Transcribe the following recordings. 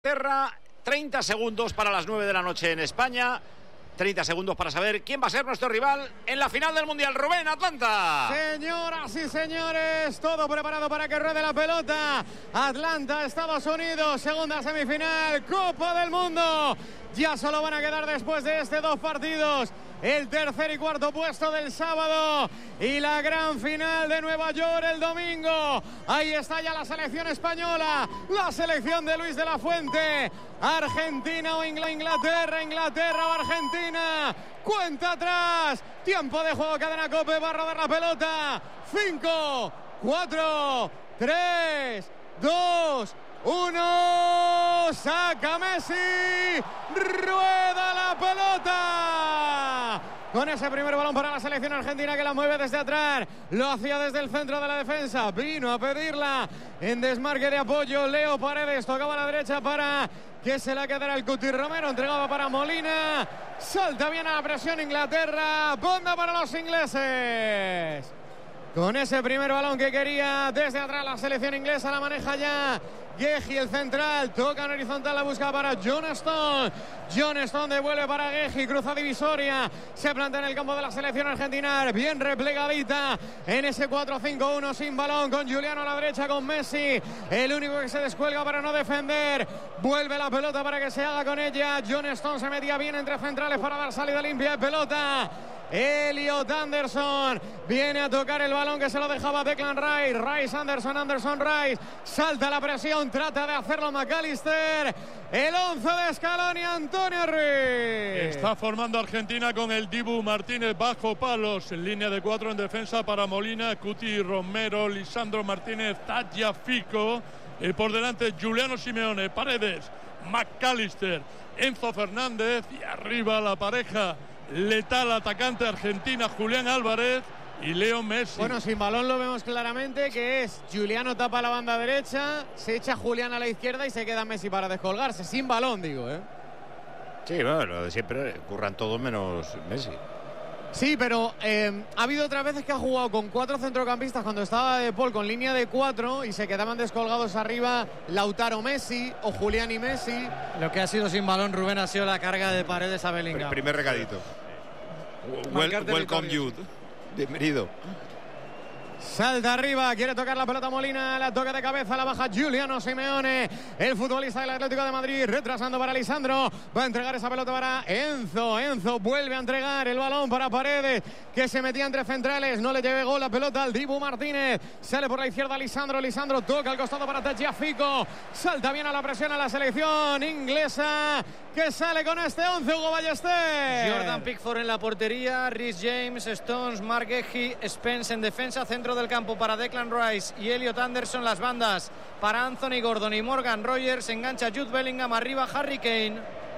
Inglaterra, 30 segundos para las 9 de la noche en España. 30 segundos para saber quién va a ser nuestro rival en la final del Mundial. Rubén, Atlanta. Señoras y señores, todo preparado para que ruede la pelota. Atlanta, Estados Unidos, segunda semifinal, Copa del Mundo. Ya solo van a quedar después de dos partidos el tercer y cuarto puesto del sábado y la gran final de Nueva York el domingo. Ahí está ya la selección española, la selección de Luis de la Fuente. Argentina o Inglaterra, Inglaterra o Argentina. Cuenta atrás, tiempo de juego, cadena COPE, va a rodar la pelota. 5, 4, 3, 2, 1, saca Messi, rueda la pelota. Con ese primer balón para la selección argentina que la mueve desde atrás, lo hacía desde el centro de la defensa, vino a pedirla en desmarque de apoyo Leo Paredes, tocaba a la derecha para que se la quedara el Cuti Romero, entregaba para Molina, salta bien a la presión Inglaterra, banda para los ingleses. Con ese primer balón que quería desde atrás la selección inglesa, la maneja ya Guehi, el central, toca en horizontal, la busca para John Stone. John Stone devuelve para Guehi, cruza divisoria, se plantea en el campo de la selección argentina, bien replegadita en ese 4-5-1 sin balón, con Juliano a la derecha, con Messi, el único que se descuelga para no defender, vuelve la pelota para que se haga con ella. John Stone se metía bien entre centrales para dar salida limpia de pelota. Elliot Anderson viene a tocar el balón que se lo dejaba Declan Rice. Rice, Anderson, Rice. Salta la presión, trata de hacerlo McAllister. El 11 de Scaloni, Antonio Ruiz. Está formando Argentina con el Dibu Martínez bajo palos. En línea de 4 en defensa para Molina, Cuti Romero, Lisandro Martínez, Tagliafico. Y por delante Giuliano Simeone, Paredes, McAllister, Enzo Fernández. Y arriba la pareja letal atacante argentina Julián Álvarez y Leo Messi. Bueno, sin balón lo vemos claramente que es Giuliano tapa la banda derecha, se echa Julián a la izquierda y se queda Messi para descolgarse. Sin balón, digo, ¿eh? Sí, bueno, lo de siempre, curran todos menos Messi. Sí, pero ha habido otras veces que ha jugado con 4 centrocampistas cuando estaba De Paul con línea de 4 y se quedaban descolgados arriba Lautaro Messi o Julián y Messi. Lo que ha sido sin balón, Rubén, ha sido la carga de Paredes a Bellingham. Primer recadito. Welcome you. Bienvenido. Salta arriba, quiere tocar la pelota Molina, la toca de cabeza, la baja Giuliano Simeone, el futbolista del Atlético de Madrid, retrasando para Lisandro, va a entregar esa pelota para Enzo vuelve a entregar el balón para Paredes, que se metía entre centrales, no le llegó la pelota al Dibu Martínez, sale por la izquierda Lisandro toca al costado para Tagliafico, salta bien a la presión a la selección inglesa, que sale con este 11, Hugo Ballester. Jordan Pickford en la portería, Reece James, Stones, Mark Guehi, Spence en defensa, centro del campo para Declan Rice y Elliot Anderson, las bandas para Anthony Gordon y Morgan Rogers, engancha Jude Bellingham, arriba Harry Kane.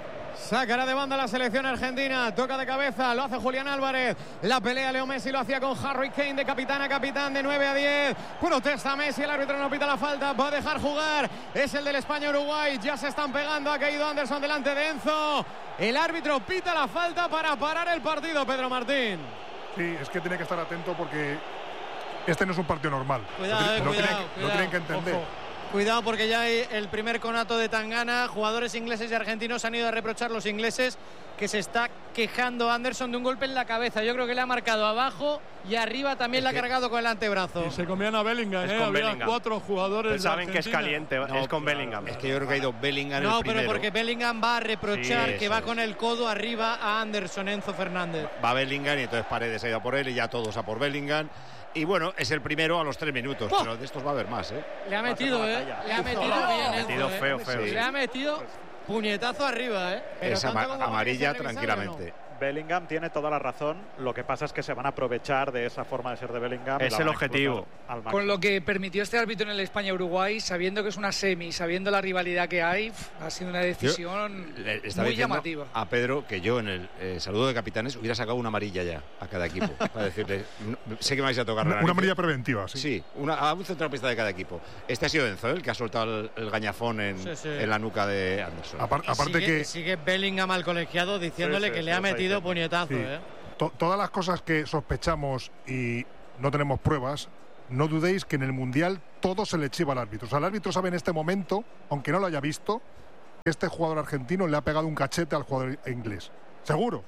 Sacará de banda la selección argentina, toca de cabeza, lo hace Julián Álvarez, la pelea Leo Messi, lo hacía con Harry Kane de capitán a capitán, de 9 a 10, protesta Messi, el árbitro no pita la falta, va a dejar jugar, es el del España-Uruguay, ya se están pegando, ha caído Anderson delante de Enzo, el árbitro pita la falta para parar el partido, Pedro Martín. Sí, es que tiene que estar atento porque este no es un partido normal. Cuidado, lo tienen que entender. Ojo. Cuidado porque ya hay el primer conato de Tangana. Jugadores ingleses y argentinos han ido a reprochar los ingleses que se está quejando Anderson de un golpe en la cabeza. Yo creo que le ha marcado abajo y arriba también le ha cargado con el antebrazo. Y se comían a Bellingham, Había Bellingham. 4 jugadores pero saben que es caliente, no, es con Bellingham. Es que yo creo que ha ido Bellingham no, el primero. pero porque Bellingham va a reprochar sí, que va es. con el codo arriba a Anderson, Enzo Fernández. Va Bellingham y entonces Paredes ha ido a por él y ya todos a por Bellingham. Y bueno, es el primero a los 3 minutos, pero de estos va a haber más, ¿eh? Le ha metido, Le ha metido bien, Enzo, feo. Sí. Le ha metido puñetazo arriba, Pero es amarilla tranquilamente. Bellingham tiene toda la razón. Lo que pasa es que se van a aprovechar de esa forma de ser de Bellingham. Es el objetivo. Con lo que permitió este árbitro en el España-Uruguay, sabiendo que es una semi, sabiendo la rivalidad que hay, ha sido una decisión muy llamativa. A Pedro que yo en el saludo de capitanes hubiera sacado una amarilla ya a cada equipo para decirle, sé que me vais a tocar una amarilla preventiva, sí. Sí, a un centrocampista de cada equipo. Este ha sido Enzo, el que ha soltado el gañafón en la nuca de Anderson. Aparte sigue Bellingham al colegiado diciéndole que le ha metido puñetazo, sí. Todas las cosas que sospechamos y no tenemos pruebas, no dudéis que en el Mundial todo se le chiva al árbitro. O sea, el árbitro sabe en este momento, aunque no lo haya visto, este jugador argentino le ha pegado un cachete al jugador inglés. Seguro.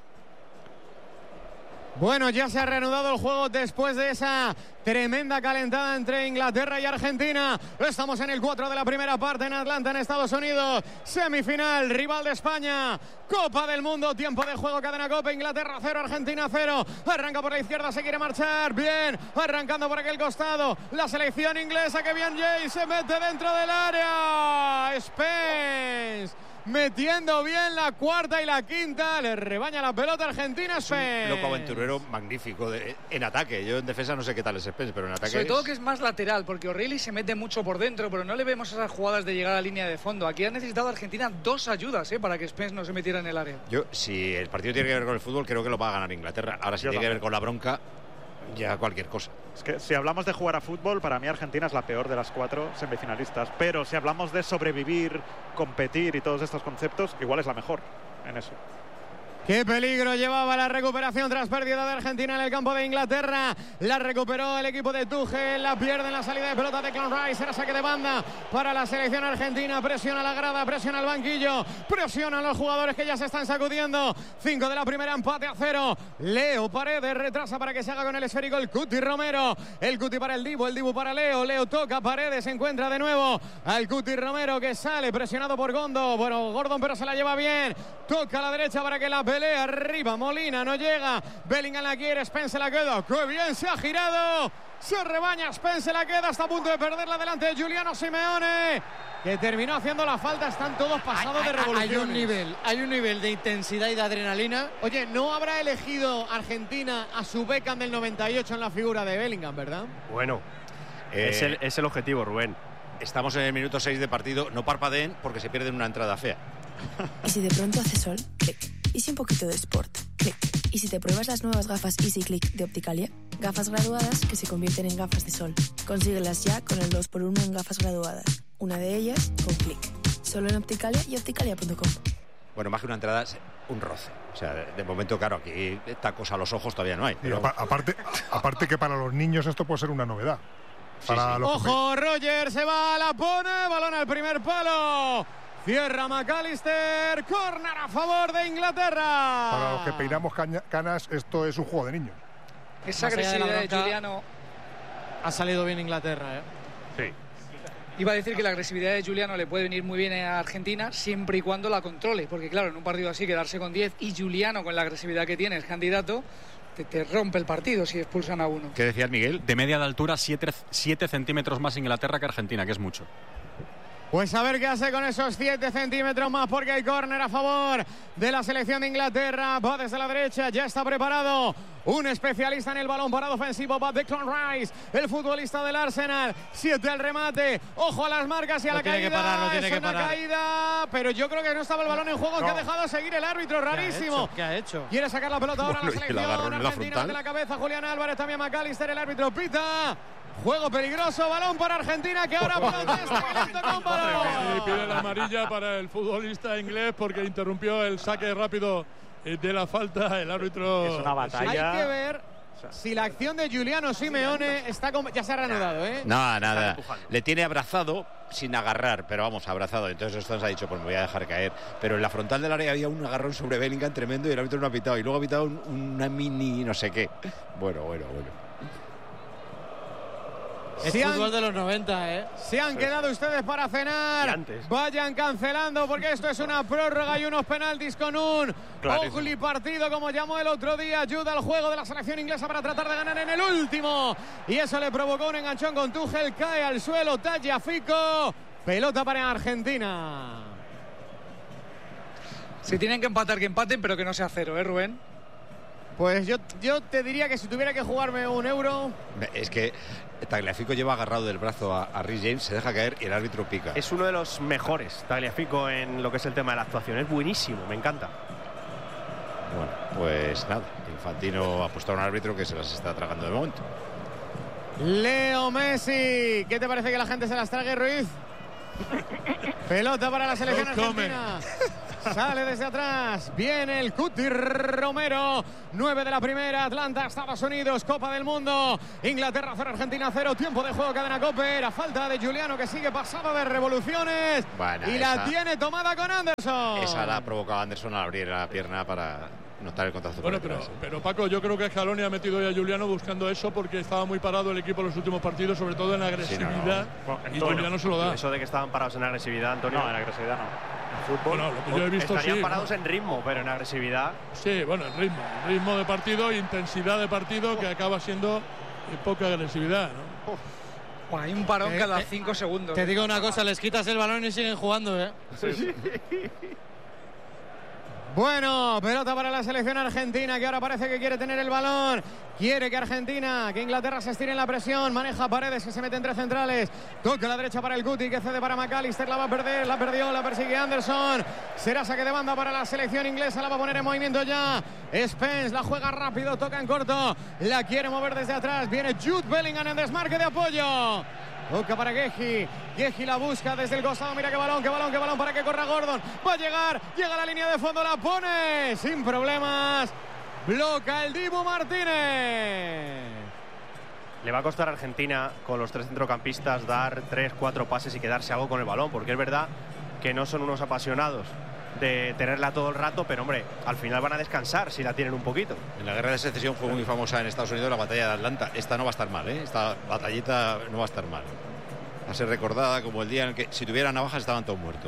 Bueno, ya se ha reanudado el juego después de esa tremenda calentada entre Inglaterra y Argentina. Estamos en el 4 de la primera parte en Atlanta, en Estados Unidos. Semifinal, rival de España. Copa del Mundo, tiempo de juego, cadena Copa. Inglaterra 0, Argentina 0. Arranca por la izquierda, se quiere marchar. Bien, arrancando por aquel costado. La selección inglesa, que bien James se mete dentro del área. Spence metiendo bien la cuarta y la quinta. Le rebaña la pelota Argentina. Es un loco aventurero magnífico en ataque. Yo en defensa no sé qué tal es Spence, pero en ataque sobre todo que es más lateral, porque O'Reilly se mete mucho por dentro, pero no le vemos esas jugadas de llegar a la línea de fondo. Aquí ha necesitado Argentina 2 ayudas para que Spence no se metiera en el área. Yo, si el partido tiene que ver con el fútbol, creo que lo va a ganar Inglaterra. Ahora, si tiene que ver con la bronca, ya cualquier cosa. Es que si hablamos de jugar a fútbol, para mí Argentina es la peor de las 4 semifinalistas. Pero si hablamos de sobrevivir, competir y todos estos conceptos, igual es la mejor en eso. Qué peligro llevaba la recuperación tras pérdida de Argentina en el campo de Inglaterra. La recuperó el equipo de Tuchel, la pierde en la salida de pelota de Declan Rice. Era saque de banda para la selección argentina. Presiona la grada, presiona el banquillo, presionan los jugadores que ya se están sacudiendo. 5 de la primera, empate a 0. Leo Paredes retrasa para que se haga con el esférico el Cuti Romero. El Cuti para el Dibu para Leo. Leo toca, Paredes se encuentra de nuevo al Cuti Romero, que sale presionado por Gordon, pero se la lleva bien. Toca a la derecha para que la pelea arriba. Molina no llega. Bellingham la quiere. Spence la queda. ¡Qué bien se ha girado! Se rebaña. Spence la queda. Está a punto de perderla delante de Giuliano Simeone, que terminó haciendo la falta. Están todos pasados de revoluciones. Hay un nivel de intensidad y de adrenalina. Oye, no habrá elegido Argentina a su Beckham del 98 en la figura de Bellingham, ¿verdad? Bueno, es el objetivo, Rubén. Estamos en el minuto 6 de partido. No parpadeen porque se pierden una entrada fea. Y si de pronto hace sol, clic. Y si un poquito de sport, clic. Y si te pruebas las nuevas gafas Easy Click de Opticalia, gafas graduadas que se convierten en gafas de sol. Consíguelas ya con el 2x1 en gafas graduadas. Una de ellas con clic. Solo en Opticalia y opticalia.com. Bueno, más que una entrada, un roce. O sea, de momento, claro, aquí tacos a los ojos todavía no hay. Pero... aparte que para los niños esto puede ser una novedad. Sí. Ojo, Roger se va, la pone, balón al primer palo. Cierra McAllister, córner a favor de Inglaterra. Para los que peinamos canas, esto es un juego de niños. Esa agresividad de Giuliano ha salido bien Inglaterra, Sí. Iba a decir que la agresividad de Giuliano le puede venir muy bien a Argentina siempre y cuando la controle, porque claro, en un partido así quedarse con 10 y Giuliano con la agresividad que tiene es candidato, te rompe el partido si expulsan a uno. ¿Qué decías, Miguel? De media de altura, 7 centímetros más Inglaterra que Argentina, que es mucho. Pues a ver qué hace con esos 7 centímetros más, porque hay córner a favor de la selección de Inglaterra. Va desde la derecha, ya está preparado un especialista en el balón parado ofensivo, va Declan Rice, el futbolista del Arsenal. 7 al remate, ojo a las marcas y a la caída. Es una caída, pero yo creo que no estaba el balón en juego, que ha dejado seguir el árbitro, rarísimo. ¿Qué ha hecho? Quiere sacar la pelota ahora a la selección argentina de la cabeza. Julián Álvarez, también McAllister, el árbitro pita. Juego peligroso, balón para Argentina, que ahora protesta que le toca un balón. Y pide la amarilla para el futbolista inglés porque interrumpió el saque rápido de la falta. El árbitro... Es una batalla. Hay que ver si la acción de Giuliano Simeone está ya se ha reanudado, ¿eh? Nada. Le tiene abrazado sin agarrar, pero vamos, abrazado. Entonces Stones ha dicho, pues me voy a dejar caer. Pero en la frontal del área había un agarrón sobre Bellingham tremendo y el árbitro no ha pitado. Y luego ha pitado una mini no sé qué. Bueno. Es fútbol de los 90, ¿eh? Se han quedado ustedes para cenar. Vayan cancelando porque esto es una prórroga y unos penaltis con un ugly partido, como llamó el otro día. Ayuda al juego de la selección inglesa para tratar de ganar en el último. Y eso le provocó un enganchón con Tuchel. Cae al suelo Tagliafico. Pelota para Argentina. Si tienen que empatar, que empaten, pero que no sea 0, ¿eh, Rubén? Pues yo te diría que si tuviera que jugarme un euro... Es que Tagliafico lleva agarrado del brazo a Rhys James, se deja caer y el árbitro pica. Es uno de los mejores, Tagliafico, en lo que es el tema de la actuación. Es buenísimo, me encanta. Bueno, pues nada, Infantino ha puesto a un árbitro que se las está tragando de momento. Leo Messi, ¿qué te parece que la gente se las trague, Ruiz? Pelota para la selección No come. argentina. Sale desde atrás. Viene el Cuti Romero. 9 de la primera. Atlanta, Estados Unidos. Copa del Mundo. Inglaterra 0, Argentina 0. Tiempo de juego, cadena COPE. La falta de Giuliano, que sigue pasado de revoluciones. Bueno, y la tiene tomada con Anderson. Esa la ha provocado Anderson al abrir la pierna para notar el contacto. Bueno, pero Paco, yo creo que Scaloni ha metido hoy a Giuliano buscando eso porque estaba muy parado el equipo en los últimos partidos, sobre todo en agresividad. Y Giuliano se lo da. Eso de que estaban parados en agresividad, Antonio. No, en agresividad no. En fútbol. Bueno, lo que yo he visto estarían sí. parados en ritmo, pero en agresividad. Sí, bueno, el ritmo de partido, intensidad de partido que acaba siendo poca agresividad, ¿no? Bueno, hay un parón cada 5 segundos. Te digo una cosa, les quitas el balón y siguen jugando, ¿eh? Sí. Bueno, pelota para la selección argentina, que ahora parece que quiere tener el balón. Quiere que Inglaterra se estire en la presión. Maneja Paredes, que se mete entre centrales. Toca a la derecha para el Guti, que cede para McAllister. La va a perder, la perdió, la persigue Anderson. Será saque de banda para la selección inglesa. La va a poner en movimiento ya. Spence la juega rápido, toca en corto. La quiere mover desde atrás. Viene Jude Bellingham en desmarque de apoyo. Toca para Geji. Geji la busca desde el costado. Mira qué balón para que corra Gordon. Va a llegar. Llega a la línea de fondo. La pone sin problemas. Bloca el Dibu Martínez. Le va a costar a Argentina con los 3 centrocampistas dar 3-4 pases y quedarse algo con el balón, porque es verdad que no son unos apasionados de tenerla todo el rato, pero hombre, al final van a descansar si la tienen un poquito. En la guerra de secesión fue muy famosa en Estados Unidos la batalla de Atlanta. Esta no va a estar mal, ¿eh? Esta batallita no va a estar mal. Va a ser recordada como el día en el que si tuvieran navajas estaban todos muertos.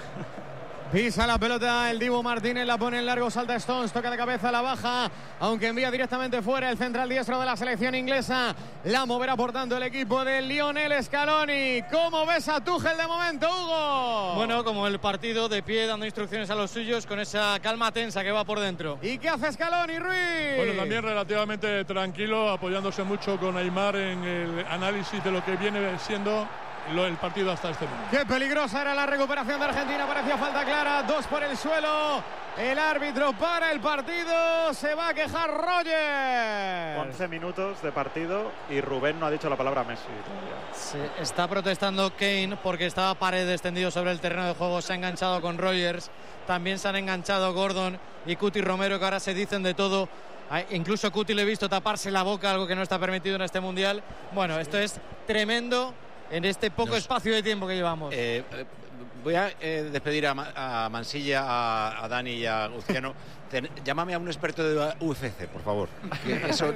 Pisa la pelota el Dibu Martínez, la pone en largo, salta Stones, toca de cabeza, la baja, aunque envía directamente fuera el central diestro de la selección inglesa. La moverá por tanto el equipo de Lionel Scaloni. ¿Cómo ves a Tuchel de momento, Hugo? Bueno, como el partido de pie, dando instrucciones a los suyos con esa calma tensa que va por dentro. ¿Y qué hace Scaloni, Ruiz? Bueno, también relativamente tranquilo, apoyándose mucho con Aimar en el análisis de lo que viene siendo el partido hasta este momento. Qué peligrosa era la recuperación de Argentina, parecía falta clara, 2 por el suelo. El árbitro para el partido, se va a quejar Roger. 11 minutos de partido y Rubén no ha dicho la palabra Messi todavía. Se está protestando Kane porque estaba Paredes tendido sobre el terreno de juego, se ha enganchado con Rogers, también se han enganchado Gordon y Cuti Romero, que ahora se dicen de todo. Incluso Cuti le he visto taparse la boca, algo que no está permitido en este mundial. Bueno, esto es tremendo en este poco espacio de tiempo que llevamos. Voy a despedir a Mansilla, a Dani y a Luciano. Llámame a un experto de UFC, por favor. Que eso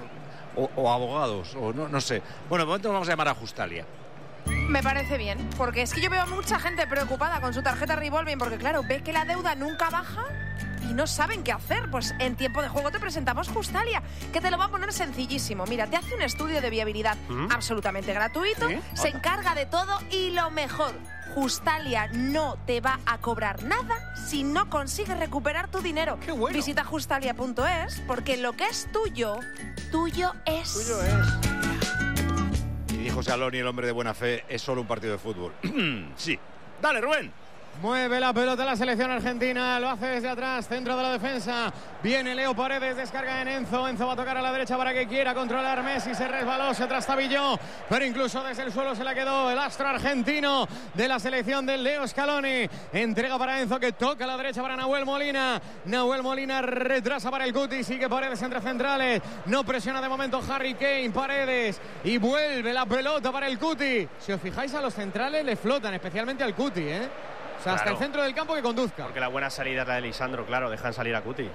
o abogados, o no sé. Bueno, de momento vamos a llamar a Justalia. Me parece bien, porque es que yo veo a mucha gente preocupada con su tarjeta revolving, porque claro, ve que la deuda nunca baja y no saben qué hacer. Pues en tiempo de juego te presentamos Justalia, que te lo va a poner sencillísimo. Mira, te hace un estudio de viabilidad absolutamente gratuito, se encarga de todo y lo mejor, Justalia no te va a cobrar nada si no consigues recuperar tu dinero. ¡Qué bueno! Visita justalia.es, porque lo que es tuyo, tuyo es. Tuyo es. Y dijo Scaloni, el hombre de buena fe, es solo un partido de fútbol. Sí. Dale, Rubén. Mueve la pelota la selección argentina, lo hace desde atrás, centro de la defensa. Viene Leo Paredes, descarga en Enzo. Enzo va a tocar a la derecha para que quiera controlar Messi. Se resbaló, se trastabilló, pero incluso desde el suelo se la quedó el astro argentino de la selección de Leo Scaloni. Entrega para Enzo, que toca a la derecha para Nahuel Molina. Nahuel Molina retrasa para el Cuti, sigue Paredes entre centrales. No presiona de momento Harry Kane, Paredes. Y vuelve la pelota para el Cuti. Si os fijáis, a los centrales le flotan, especialmente al Cuti, ¿eh? O sea, hasta el centro del campo que conduzca. Porque la buena salida es la de Lisandro, claro, dejan salir a Cuti.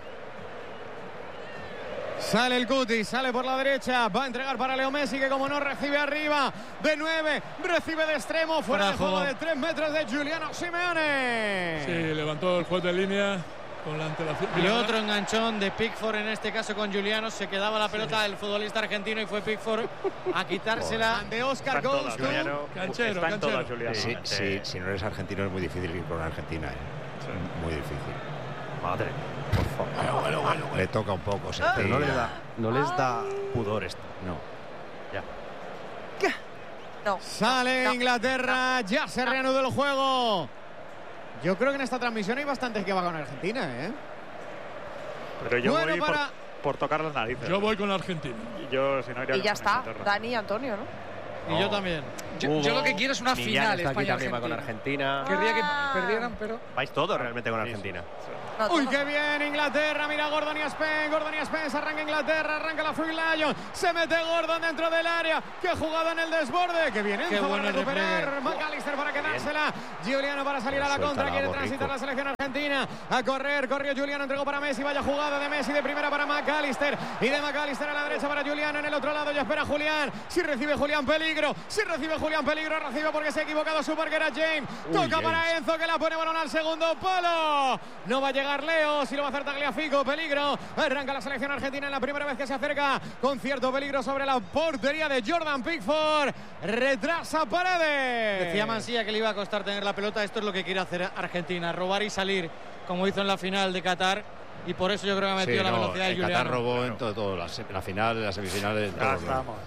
Sale el Cuti, sale por la derecha, va a entregar para Leo Messi, que como no recibe arriba, de 9, recibe de extremo, fuera de juego de 3 metros de Giuliano Simeone. Sí, levantó el juez de línea con la antelación. Y otro enganchón de Pickford, en este caso con Giuliano, se quedaba la pelota del futbolista argentino y fue Pickford a quitársela. De Oscar Goes. Canchero. Si no eres argentino es muy difícil ir con Argentina, ¿eh? Muy difícil. Madre, por favor. Bueno. Le toca un poco. Pero no les da pudor esto. No. Ya. No. Sale Inglaterra, ya se reanudó el juego. Yo creo que en esta transmisión hay bastantes que van con Argentina, ¿eh? Pero yo Bueno, voy para- por tocar las narices. Yo voy con Argentina. Yo, si no, iría Y ya con está, Inglaterra. Dani y Antonio, ¿no? Y yo también. Yo lo que quiero es una Millán final está aquí también, va España-Argentina. con Argentina. Querría que perdieran, pero... Vais todos realmente con Argentina. Uy, qué bien Inglaterra, mira Gordon y Spence, arranca Inglaterra, arranca la Free Lion, se mete Gordon dentro del área, qué jugada en el desborde, qué bien Enzo para recuperar, McAllister para quedársela, Giuliano para salir a la contra, quiere transitar la selección argentina, a correr, corrió Giuliano, entregó para Messi, vaya jugada de Messi de primera para McAllister, y de McAllister a la derecha para Giuliano, en el otro lado ya espera Julián, si recibe Julián peligro, recibe porque se ha equivocado su parquera James, toca para Enzo que la pone balón al segundo palo, no va a llegar Leo, si lo va a hacer Tagliafico, peligro, arranca la selección argentina en la primera vez que se acerca con cierto peligro sobre la portería de Jordan Pickford, retrasa Paredes. Decía Mansilla que le iba a costar tener la pelota, esto es lo que quiere hacer Argentina, robar y salir como hizo en la final de Qatar, y por eso yo creo que ha metido la velocidad de Giuliano. Qatar robó en todo, la final, las semifinales, ya estamos.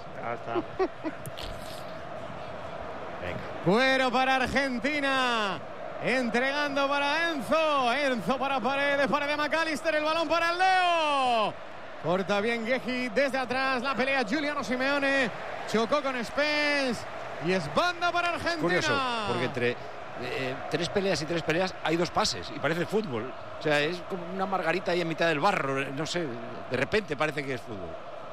Venga. Cuero para Argentina. Entregando para Enzo para Paredes McAllister, el balón para el Leo. Corta bien Guehi desde atrás, la pelea Giuliano Simeone, chocó con Spence y es banda para Argentina. Es curioso, porque entre tres peleas hay dos pases y parece fútbol. O sea, es como una margarita ahí en mitad del barro, no sé, de repente parece que es fútbol.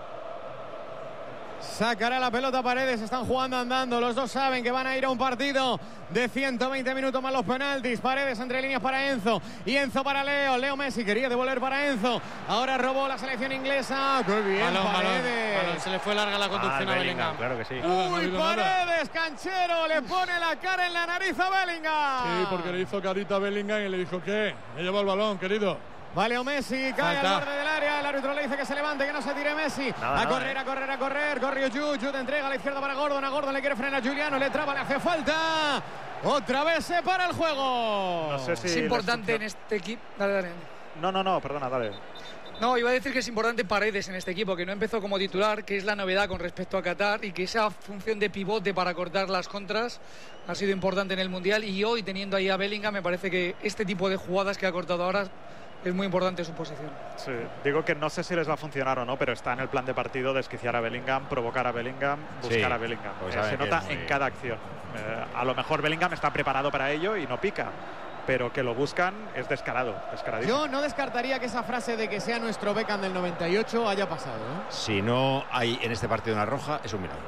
Sacará la pelota Paredes, están jugando andando, los dos saben que van a ir a un partido de 120 minutos más los penaltis. Paredes entre líneas para Enzo y Enzo para Leo Messi quería devolver para Enzo, ahora robó la selección inglesa, qué bien Paredes. Balón. Se le fue larga la conducción a Bellingham. Claro que sí. Uy, Paredes, canchero, le pone la cara en la nariz a Bellingham. Sí, porque le hizo carita a Bellingham y le dijo, ¿qué? Me lleva el balón, querido. Vale, Messi cae al borde del área, el árbitro le dice que se levante, que no se tire Messi. A correr, corrió Jude, entrega a la izquierda para Gordon, a Gordon le quiere frenar a Giuliano, le traba, le hace falta. Otra vez se para el juego. No sé si es importante en este equipo. Dale. No, perdona, dale. No, iba a decir que es importante Paredes en este equipo, que no empezó como titular, que es la novedad con respecto a Qatar, y que esa función de pivote para cortar las contras ha sido importante en el Mundial, y hoy teniendo ahí a Bellingham me parece que este tipo de jugadas que ha cortado ahora es muy importante su posición. Sí, digo que no sé si les va a funcionar o no, pero está en el plan de partido desquiciar a Bellingham, provocar a Bellingham, buscar a Bellingham. Se nota en cada acción. A lo mejor Bellingham está preparado para ello y no pica, pero que lo buscan es descaradísimo. Yo no descartaría que esa frase de que sea nuestro Beckham del 98 haya pasado, ¿eh? Si no hay en este partido una roja, es un milagro.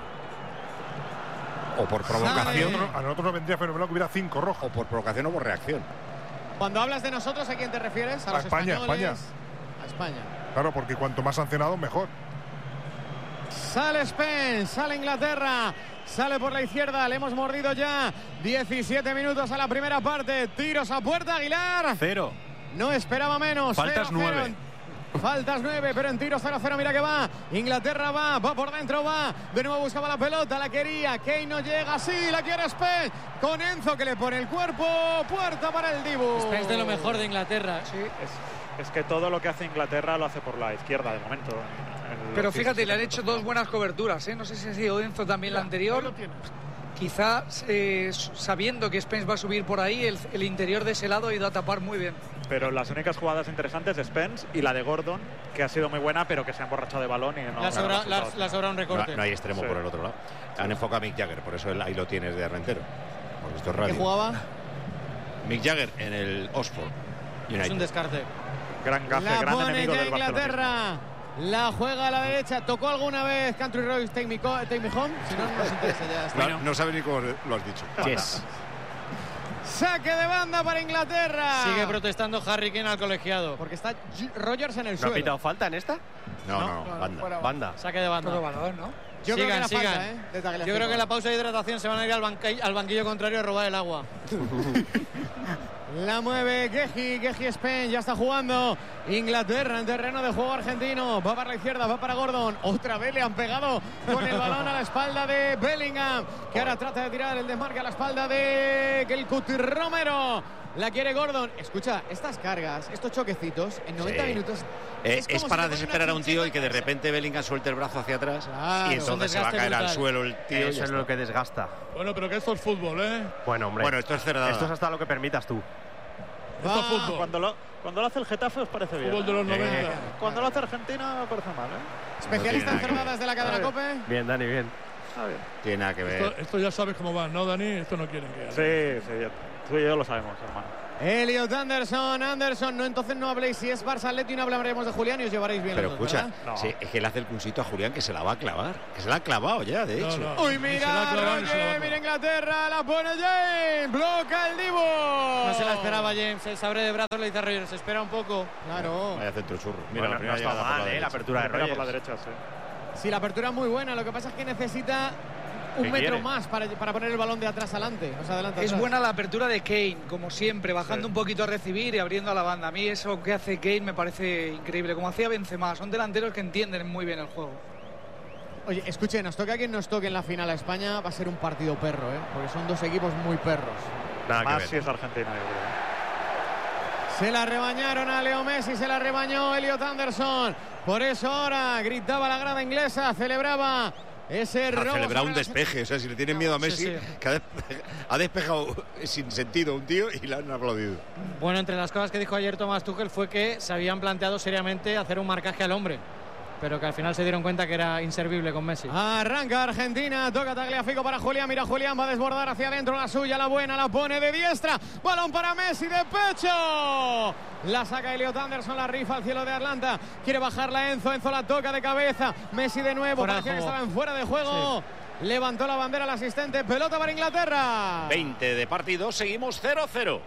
O por provocación. A nosotros nos vendría fenomenal que hubiera 5 rojos. O por provocación o por reacción. Cuando hablas de nosotros, ¿a quién te refieres? ¿A los España, españoles? A España. Claro, porque cuanto más sancionados, mejor. Sale Spence, sale Inglaterra, sale por la izquierda, le hemos mordido ya 17 minutos a la primera parte, tiros a puerta, Aguilar. 0. No esperaba menos. Faltas 9. Faltas 9, pero en tiro 0-0, mira que va. Inglaterra va por dentro, va. De nuevo buscaba la pelota, la quería. Kane no llega, sí, la quiere Spence. Con Enzo que le pone el cuerpo. Puerta para el Dibu. Spence de lo mejor de Inglaterra. Sí, es que todo lo que hace Inglaterra lo hace por la izquierda de momento. Pero fíjate, le han hecho dos buenas coberturas, ¿eh? No sé si ha sido Enzo también la anterior. Quizá sabiendo que Spence va a subir por ahí, el interior de ese lado ha ido a tapar muy bien. Pero las únicas jugadas interesantes de Spence y la de Gordon, que ha sido muy buena, pero que se ha emborrachado de balón y no. La sobra un recorte. No hay extremo por el otro lado. Han enfocado a Mick Jagger, por eso ahí lo tienes de Armentero. Porque esto es radio. ¿Qué jugaba? Mick Jagger en el Oxford United. Es un descarte. Gran gafe, gran enemigo del Inglaterra. La juega a la derecha. ¿Tocó alguna vez Country Roads Take Me Home? Si no, no nos interesa ya. Bueno, no sabe ni cómo lo has dicho. Yes. Saque de banda para Inglaterra. Sigue protestando Harry Kane al colegiado. Porque está Rogers en el ¿No suelo. ha pitado falta en esta? No, banda. Saque de banda. Todo valor, ¿no? Yo creo que era sigan. falta, Yo creo que en la pausa de hidratación se van a ir al banquillo contrario a robar el agua. La mueve Guehi Spence, ya está jugando Inglaterra en terreno de juego argentino. Va para la izquierda, va para Gordon. Otra vez le han pegado con el balón a la espalda de Bellingham, que ahora trata de tirar el desmarque a la espalda de el Cuti Romero. La quiere Gordon. Escucha, estas cargas, estos choquecitos en 90 minutos. Es para desesperar a un tío y que de repente Bellingham suelte el brazo hacia atrás, claro, y entonces se va a caer al suelo el tío. Eso es lo que desgasta. Bueno, pero que esto es fútbol, ¿eh? Bueno, hombre. Bueno, esto es cerdada. Esto es hasta lo que permitas tú. Esto es fútbol. Cuando lo hace el Getafe os parece bien. Fútbol de los 90. Cuando lo hace Argentina me parece mal, ¿eh? Especialista en cerdadas de la cadena COPE. Bien, Dani, bien. Tiene nada que ver. Esto ya sabes cómo va, ¿no, Dani? Esto no quieren que Sí, tú y yo lo sabemos, hermano. Elliot Anderson, no, entonces no habléis si es Barça Atleti, no hablaremos de Julián y os llevaréis bien. Pero los escucha, dos, no. sí, es que le hace el cunsito a Julián que se la va a clavar, que se la ha clavado ya, de hecho. No. Uy, mira, mira Inglaterra, la pone James, bloca el Dibu. No se la esperaba James, el sabre de brazos le dice a Rogers, se espera un poco. Claro. Vaya centro churro. Mira, Mira, no está mal, la apertura de Rogers. Por la derecha, sí. Sí, la apertura es muy buena, lo que pasa es que necesita un metro más para poner el balón de atrás adelante. O sea, adelante Es atrás. buena la apertura de Kane, como siempre, bajando un poquito a recibir y abriendo a la banda. A mí eso que hace Kane me parece increíble, como hacía Benzema. Son delanteros que entienden muy bien el juego. Oye, escuche, nos toque a quien nos toque en la final a España, va a ser un partido perro, porque son dos equipos muy perros. Nada Más que ver. si es Argentina, yo creo. Se la rebañaron a Leo Messi, se la rebañó Elliot Anderson. Por eso ahora gritaba la grada inglesa, celebraba ese robo. Ha celebrado un despeje, o sea, si le tienen miedo a Messi, que ha despejado sin sentido un tío y le han aplaudido. Bueno, entre las cosas que dijo ayer Thomas Tuchel fue que se habían planteado seriamente hacer un marcaje al hombre, pero que al final se dieron cuenta que era inservible con Messi. Arranca Argentina, toca Tagliafico para Julián, mira Julián, va a desbordar hacia adentro, la suya, la buena, la pone de diestra, balón para Messi de pecho, la saca Elliot Anderson, la rifa al cielo de Atlanta, quiere bajarla Enzo la toca de cabeza, Messi de nuevo, parecía que estaba en fuera de juego, levantó la bandera el asistente, pelota para Inglaterra. 20 de partido, seguimos 0-0.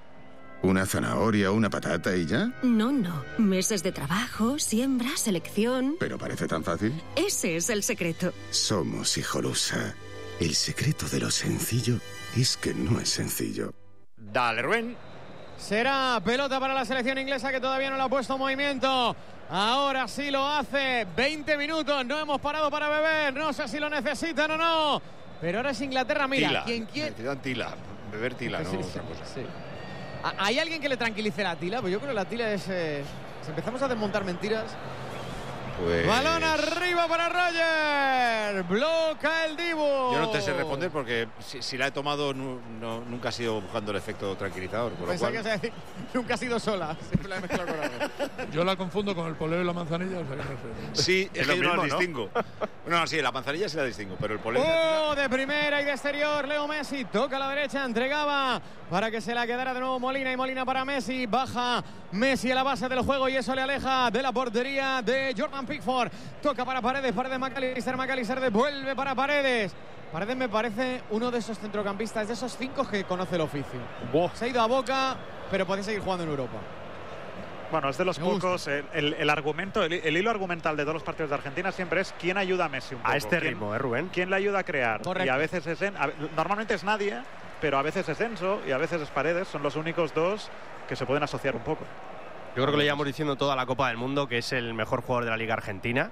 ¿Una zanahoria o una patata y ya? No. Meses de trabajo, siembra, selección. ¿Pero parece tan fácil? Ese es el secreto. Somos Hijolusa. El secreto de lo sencillo es que no es sencillo. Dale, Rubén. Será pelota para la selección inglesa que todavía no le ha puesto movimiento. Ahora sí lo hace. 20 minutos, no hemos parado para beber. No sé si lo necesitan o no. Pero ahora es Inglaterra, mira. Tila. ¿Quién quiere? Necesitan tila. Beber tila, no otra cosa. Sí. ¿Hay alguien que le tranquilice la tila? Pues yo creo que la tila es... si empezamos a desmontar mentiras... Pues... Balón arriba para Roger. Bloca el Dibu. Yo no te sé responder porque si la he tomado nunca ha sido buscando el efecto tranquilizador. Pensaba que ibas a decir, nunca ha sido sola. Siempre la he mezclado con algo. Yo la confundo con el poleo y la manzanilla, o sea que no sé. Sí, es que yo no la distingo. No, sí, la manzanilla sí la distingo, pero el poleo... De primera y de exterior, Leo Messi toca a la derecha, entregaba para que se la quedara de nuevo Molina y Molina para Messi. Baja Messi a la base del juego y eso le aleja de la portería de Jordan Pickford. Toca para Paredes McAllister devuelve para Paredes. Paredes me parece uno de esos centrocampistas, de esos 5 que conoce el oficio. Se ha ido a Boca, pero puede seguir jugando en Europa. Bueno, es de los pocos. El argumento, el hilo argumental de todos los partidos de Argentina siempre es quién ayuda a Messi un poco. A este ritmo, Rubén. ¿Quién le ayuda a crear? Correcto. Y a veces normalmente es nadie, pero a veces es Enzo y a veces es Paredes. Son los únicos dos que se pueden asociar un poco. Yo creo que lo llevamos diciendo toda la Copa del Mundo, que es el mejor jugador de la Liga Argentina,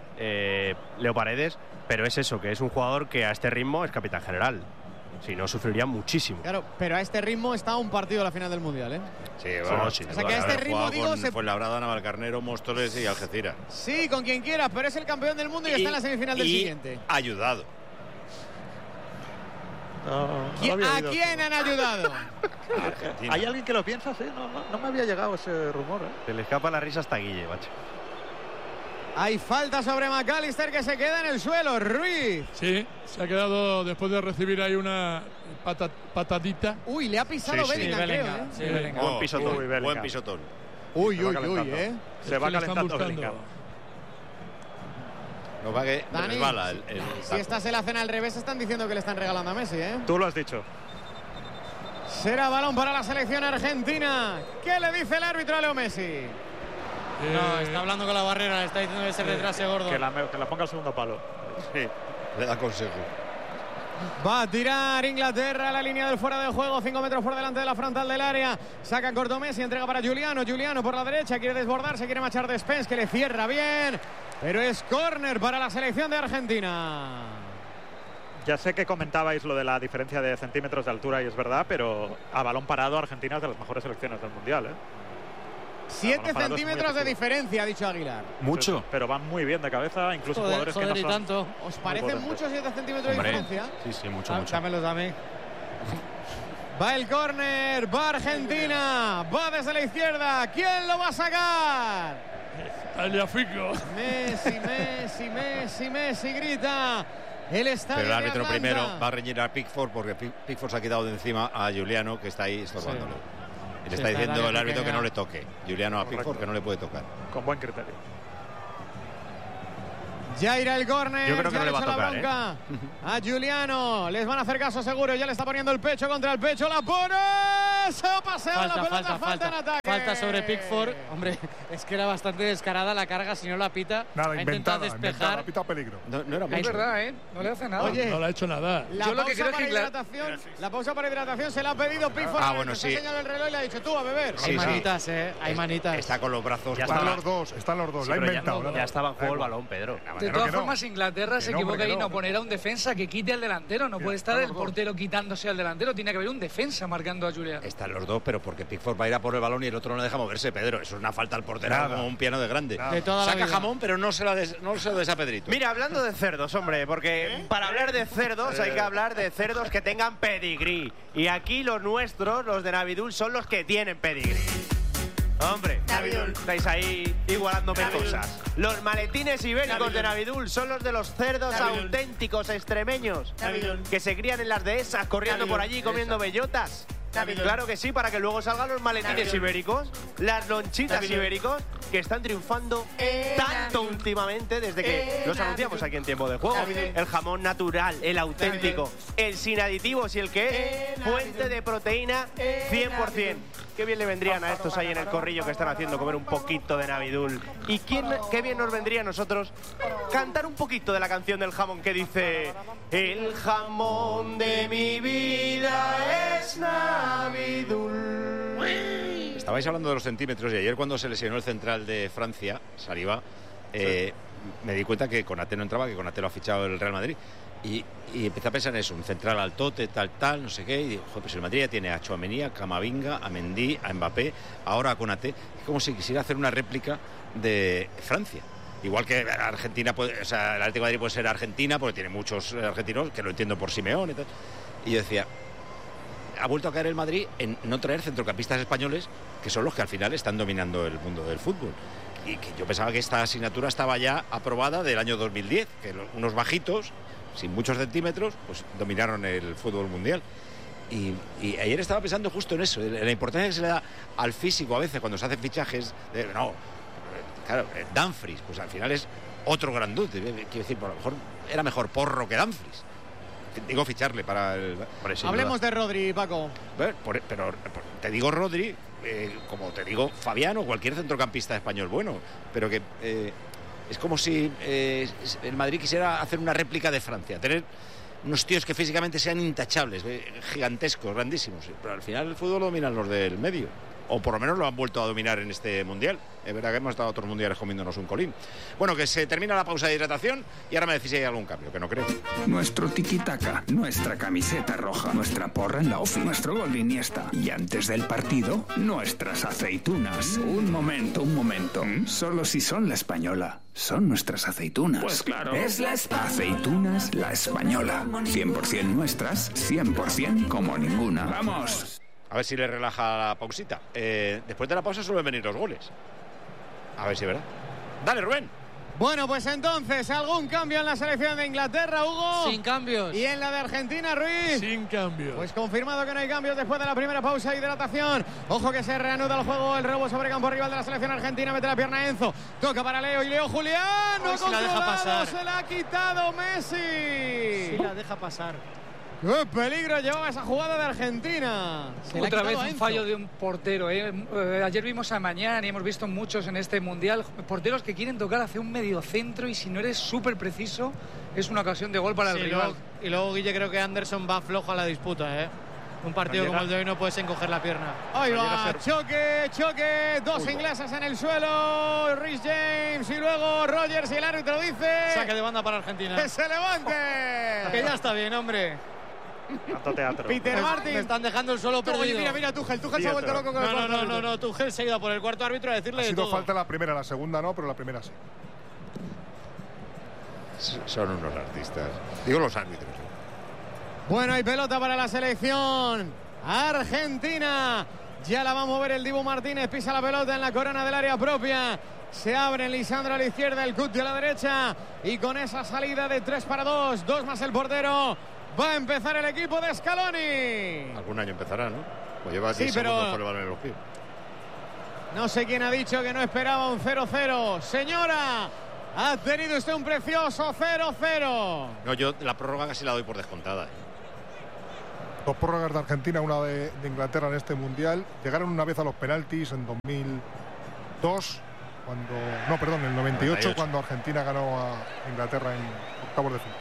Leo Paredes, pero es eso, que es un jugador que a este ritmo es capitán general. Si no, sufriría muchísimo. Claro, pero a este ritmo está un partido a la final del Mundial, ¿eh? Sí, bueno, sí. O sea, que a este ritmo, digo... Fuenlabrada, Navalcarnero, Móstoles y Algeciras. Sí, con quien quieras, pero es el campeón del mundo y está en la semifinal del siguiente. Ayudado. ¿A quién han ayudado? ¿Hay alguien que lo piensa? Sí, no me había llegado ese rumor. Se le escapa la risa hasta Guille, macho. Hay falta sobre McAllister que se queda en el suelo. Ruiz. Sí, se ha quedado después de recibir ahí una patadita. Uy, le ha pisado Bellingham, creo, ¿eh? Sí, buen pisotón. Buen pisotón. Uy, ¿eh? Se va calentando Bellingham. No va que Dani, resbala si esta se la hacen al revés, están diciendo que le están regalando a Messi, ¿eh? Tú lo has dicho. Será balón para la selección argentina. ¿Qué le dice el árbitro a Leo Messi? No, está hablando con la barrera, le está diciendo que se retrase gordo. Que la ponga al segundo palo. Sí, le da consejo. Va a tirar Inglaterra a la línea del fuera de juego, 5 metros por delante de la frontal del área. Saca corto Messi, entrega para Giuliano. Giuliano por la derecha, quiere desbordarse, quiere marchar de Spence, que le cierra bien. Pero es córner para la selección de Argentina. Ya sé que comentabais lo de la diferencia de centímetros de altura y es verdad, pero a balón parado Argentina es de las mejores selecciones del Mundial, ¿eh? 7 centímetros de diferencia, ha dicho Aguilar. Mucho. Pero van muy bien de cabeza, incluso jugadores que no son... tanto. ¿Os parecen muchos 7 centímetros de diferencia? Sí, mucho. Dámelos a mí. Va el córner, va Argentina, va desde la izquierda. ¿Quién lo va a sacar? Tagliafico. Messi grita. el estadio. Pero el árbitro de Atlanta. primero va a reñir a Pickford porque Pickford se ha quitado de encima a Giuliano, que está ahí estorbándole. Sí. Le está diciendo el árbitro que no le toque. Giuliano a Pickford que no le puede tocar. Con buen criterio. Ya irá el córner. Yo creo que no le va a tocar, a Giuliano. Les van a hacer caso seguro. Ya le está poniendo el pecho contra el pecho. La pone. Se ha paseado la pelota. Falta en ataque. Falta sobre Pickford. Hombre, es que era bastante descarada la carga. Si no la pita, nada, ha intentado despejar. La pita peligro. No era mucho. Es verdad, ¿eh? No le hace nada. Oye, no le ha hecho nada. Yo lo que creo que la pausa para hidratación se la ha pedido Pickford. Bueno, sí. Ha señalado el reloj y le ha dicho tú a beber. Sí, hay manitas, Hay manitas. Está con los brazos. Ya están los dos. Sí, la ha inventado. Ya estaba en juego el balón, Pedro. De todas formas, Inglaterra se equivoca ahí, no ponerá un defensa que quite al delantero. No puede estar el portero quitándose al delantero. Tiene que haber un defensa marcando a Giuliano. Están los dos, pero porque Pickford va a ir a por el balón y el otro no deja moverse, Pedro. Eso es una falta al portero como un piano de grande. Saca jamón, pero no se lo des a Pedrito. Mira, hablando de cerdos, hombre, porque para hablar de cerdos hay que hablar de cerdos que tengan pedigrí. Y aquí los nuestros, los de Navidul, son los que tienen pedigrí. Hombre, Navidul, estáis ahí igualándome cosas. Los maletines ibéricos de Navidul son los de los cerdos auténticos extremeños que se crían en las dehesas, corriendo por allí, comiendo bellotas. Claro que sí, para que luego salgan los maletines ibéricos, las lonchitas ibéricos, que están triunfando tanto últimamente desde que los anunciamos aquí en Tiempo de Juego. El jamón natural, el auténtico, el sin aditivos y el que es fuente de proteína 100%. Qué bien le vendrían a estos ahí en el corrillo que están haciendo comer un poquito de Navidul. Y qué bien nos vendría a nosotros cantar un poquito de la canción del jamón que dice: el jamón de mi vida es Navidul. Estabais hablando de los centímetros y ayer cuando se lesionó el central de Francia, Saliba, me di cuenta que Konaté no entraba, que Konaté lo ha fichado el Real Madrid. Y empecé a pensar en eso, un central altote, tal, no sé qué. Y digo, joder, pues el Madrid ya tiene a Tchouaméni, a Camavinga, a Mendy, a Mbappé, ahora a Konaté. Es como si quisiera hacer una réplica de Francia. Igual que Argentina, el Atlético de Madrid puede ser Argentina, porque tiene muchos argentinos, que lo entiendo por Simeone y tal. Y yo decía, ha vuelto a caer el Madrid en no traer centrocampistas españoles, que son los que al final están dominando el mundo del fútbol. Y que yo pensaba que esta asignatura estaba ya aprobada del año 2010, que unos bajitos, sin muchos centímetros, pues dominaron el fútbol mundial. Y ayer estaba pensando justo en eso, en la importancia que se le da al físico a veces cuando se hacen fichajes. Claro, Dumfries, pues al final es otro grandote. Quiero decir, por lo mejor era mejor Porro que Dumfries. Digo ficharle para el... Hablemos de Rodri, Paco. Pero te digo Rodri, como te digo Fabián o cualquier centrocampista español bueno, pero que... es como si el Madrid quisiera hacer una réplica de Francia, tener unos tíos que físicamente sean intachables, gigantescos, grandísimos, pero al final el fútbol lo dominan los del medio, o por lo menos lo han vuelto a dominar en este Mundial. Es verdad que hemos estado otros mundiales comiéndonos un colín. Bueno, que se termina la pausa de hidratación y ahora me decís si hay algún cambio, que no creo. Nuestro tiki-taka, nuestra camiseta roja, nuestra porra en la ofi, nuestro gol de Iniesta. Y antes del partido, nuestras aceitunas. Un momento. Solo si son la española. Son nuestras aceitunas. Pues claro. Es Aceitunas La Española. 100% nuestras, 100% como ninguna. ¡Vamos! A ver si le relaja la pausita. Después de la pausa suelen venir los goles. A ver si, ¿verdad? Dale, Rubén. Bueno, pues entonces, ¿algún cambio en la selección de Inglaterra, Hugo? Sin cambios. ¿Y en la de Argentina, Ruiz? Sin cambios. Pues confirmado que no hay cambios después de la primera pausa de hidratación. Ojo que se reanuda el juego, el robo sobre campo rival de la selección argentina. Mete la pierna Enzo. Toca para Leo y Leo Julián. No se la deja pasar. Se la ha quitado Messi. Sí la deja pasar. ¡Qué peligro llevaba esa jugada de Argentina! Otra vez un fallo de un portero. Ayer vimos a Mañana y hemos visto muchos en este Mundial. Porteros que quieren tocar hacia un mediocentro y si no eres súper preciso, es una ocasión de gol para el rival. Y luego, Guille, creo que Anderson va flojo a la disputa, Un partido como el de hoy no puedes encoger la pierna. Ahí va, choque. Dos ingleses en el suelo. Rhys James y luego Rogers y el árbitro dice... Saque de banda para Argentina. ¡Que se levante! Que ya está bien, hombre. Tanto teatro. Peter Martin. Me están dejando el suelo perdido. Oye, mira, Tuchel se ha vuelto loco con el cuarto árbitro. No, Tuchel se ha ido por el cuarto árbitro a decirle ha sido de todo. falta la primera, la segunda no, pero la primera sí. Son unos artistas. Digo los árbitros. Bueno, hay pelota para la selección argentina. Ya la va a mover el Dibu Martínez. Pisa la pelota en la corona del área propia. Se abre Lisandro a la izquierda, el Cuti a la derecha. Y con esa salida de 3-2, 2 más el portero, va a empezar el equipo de Scaloni. Algún año empezará, ¿no? Pues lleva 10 segundos por el balón en los pies. No sé quién ha dicho que no esperaba un 0-0. Señora, ha tenido usted un precioso 0-0. No, yo la prórroga casi la doy por descontada. 2 prórrogas de Argentina, una de Inglaterra en este Mundial. Llegaron una vez a los penaltis en 2002. En el 98, cuando Argentina ganó a Inglaterra en octavos de final.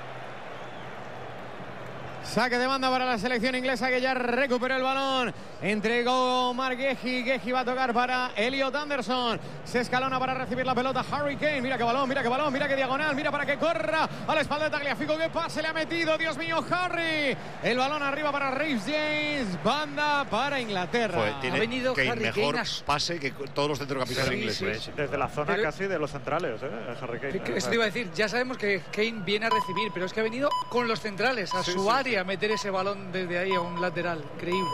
Saque de banda para la selección inglesa, que ya recuperó el balón. Entregó Marc Guehi. Guehi va a tocar para Elliot Anderson. Se escalona para recibir la pelota Harry Kane. Mira qué balón, mira qué balón, mira qué diagonal. Mira para que corra a la espalda de Tagliafico. Qué pase le ha metido, Dios mío, Harry. El balón arriba para Reece James. Banda para Inglaterra. Ha venido Kane mejor pase que todos los centrocampistas ingleses. Sí. Desde la zona casi de los centrales, Harry Kane. Eso te iba a decir. Ya sabemos que Kane viene a recibir, pero es que ha venido con los centrales a su área. A meter ese balón desde ahí a un lateral. Increíble.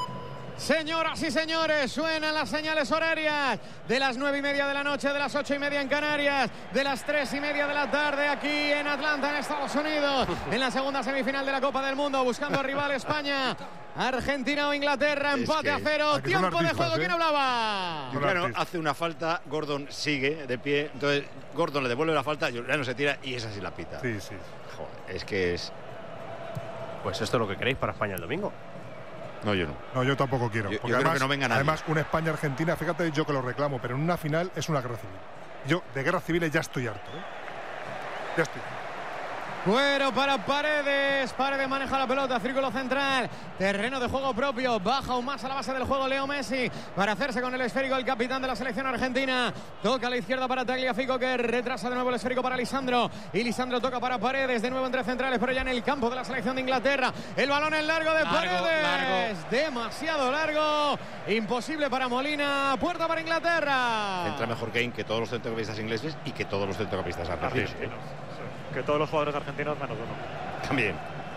Señoras y señores, suenan las señales horarias de las 9:30 de la noche, de las 8:30 en Canarias, de las 3:30 de la tarde aquí en Atlanta, en Estados Unidos, en la segunda semifinal de la Copa del Mundo, buscando rival España, Argentina o Inglaterra, empate a 0, tiempo de juego. ¿Quién hablaba? Juliano hace una falta, Gordon sigue de pie, entonces Gordon le devuelve la falta, Juliano se tira y esa sí la pita. Sí. Joder, es que es... Pues esto es lo que queréis para España el domingo. No, yo no. No, yo tampoco quiero. Yo creo que no venga nadie. Además, una España-Argentina, fíjate, yo que lo reclamo, pero en una final es una guerra civil. Yo de guerras civiles ya estoy harto. Ya estoy. Cuero para Paredes. Paredes maneja la pelota, círculo central, terreno de juego propio, baja aún más a la base del juego Leo Messi para hacerse con el esférico el capitán de la selección argentina. Toca a la izquierda para Tagliafico, que retrasa de nuevo el esférico para Lisandro, y Lisandro toca para Paredes, de nuevo entre centrales, pero ya en el campo de la selección de Inglaterra. El balón en largo de Paredes, demasiado largo, imposible para Molina, puerta para Inglaterra. Entra mejor Kane que todos los centrocampistas ingleses y que todos los centrocampistas argentinos. Que todos los jugadores argentinos menos uno. También.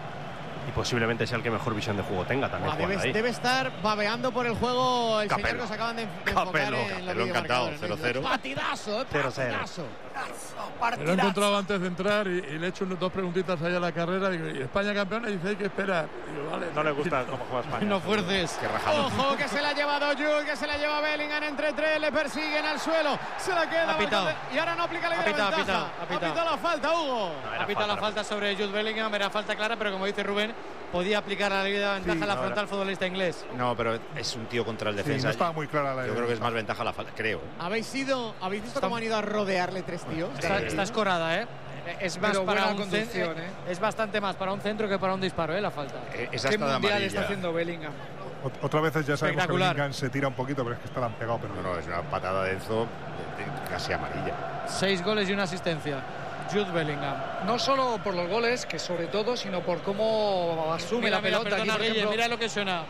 Y posiblemente sea el que mejor visión de juego tenga también. Debe estar babeando por el juego el Capello. señor que se acaban de enfocar en lo encantado, 0-0. Partidazo, partidazo. Lo he encontrado antes de entrar y le he hecho 2 preguntitas allá a la carrera. Digo, ¿y España campeona? Y dice, hay que esperar. Digo, vale. No le gusta cómo juega España. No fuerces. Ojo, que se la ha llevado Jude, que se la lleva Bellingham entre 3, le persiguen al suelo, se la queda. Y ahora no aplica la idea de ventaja. Ha pitado la falta, Hugo. Ha pitado la falta sobre Jude Bellingham, era falta clara, pero como dice Rubén, podía aplicar la ley de ventaja a la frontal futbolista inglés. No, pero es un tío contra el defensa. No estaba muy clara la. Yo creo que es más ventaja la falta, creo. ¿Habéis visto cómo han ido a rodearle 3 tíos? Está escorada, ¿eh? Es más para un centro, es bastante más para un centro que para un disparo, la falta. ¿Qué mundial está haciendo Bellingham? Otra vez ya sabemos que Bellingham se tira un poquito, pero es que está tan pegado. Pero no, es una patada de Enzo casi amarilla. 6 goles y una asistencia. Jude Bellingham. No solo por los goles, que sobre todo, sino por cómo asume la pelota. Perdona, aquí, Reyes, mira lo que suena,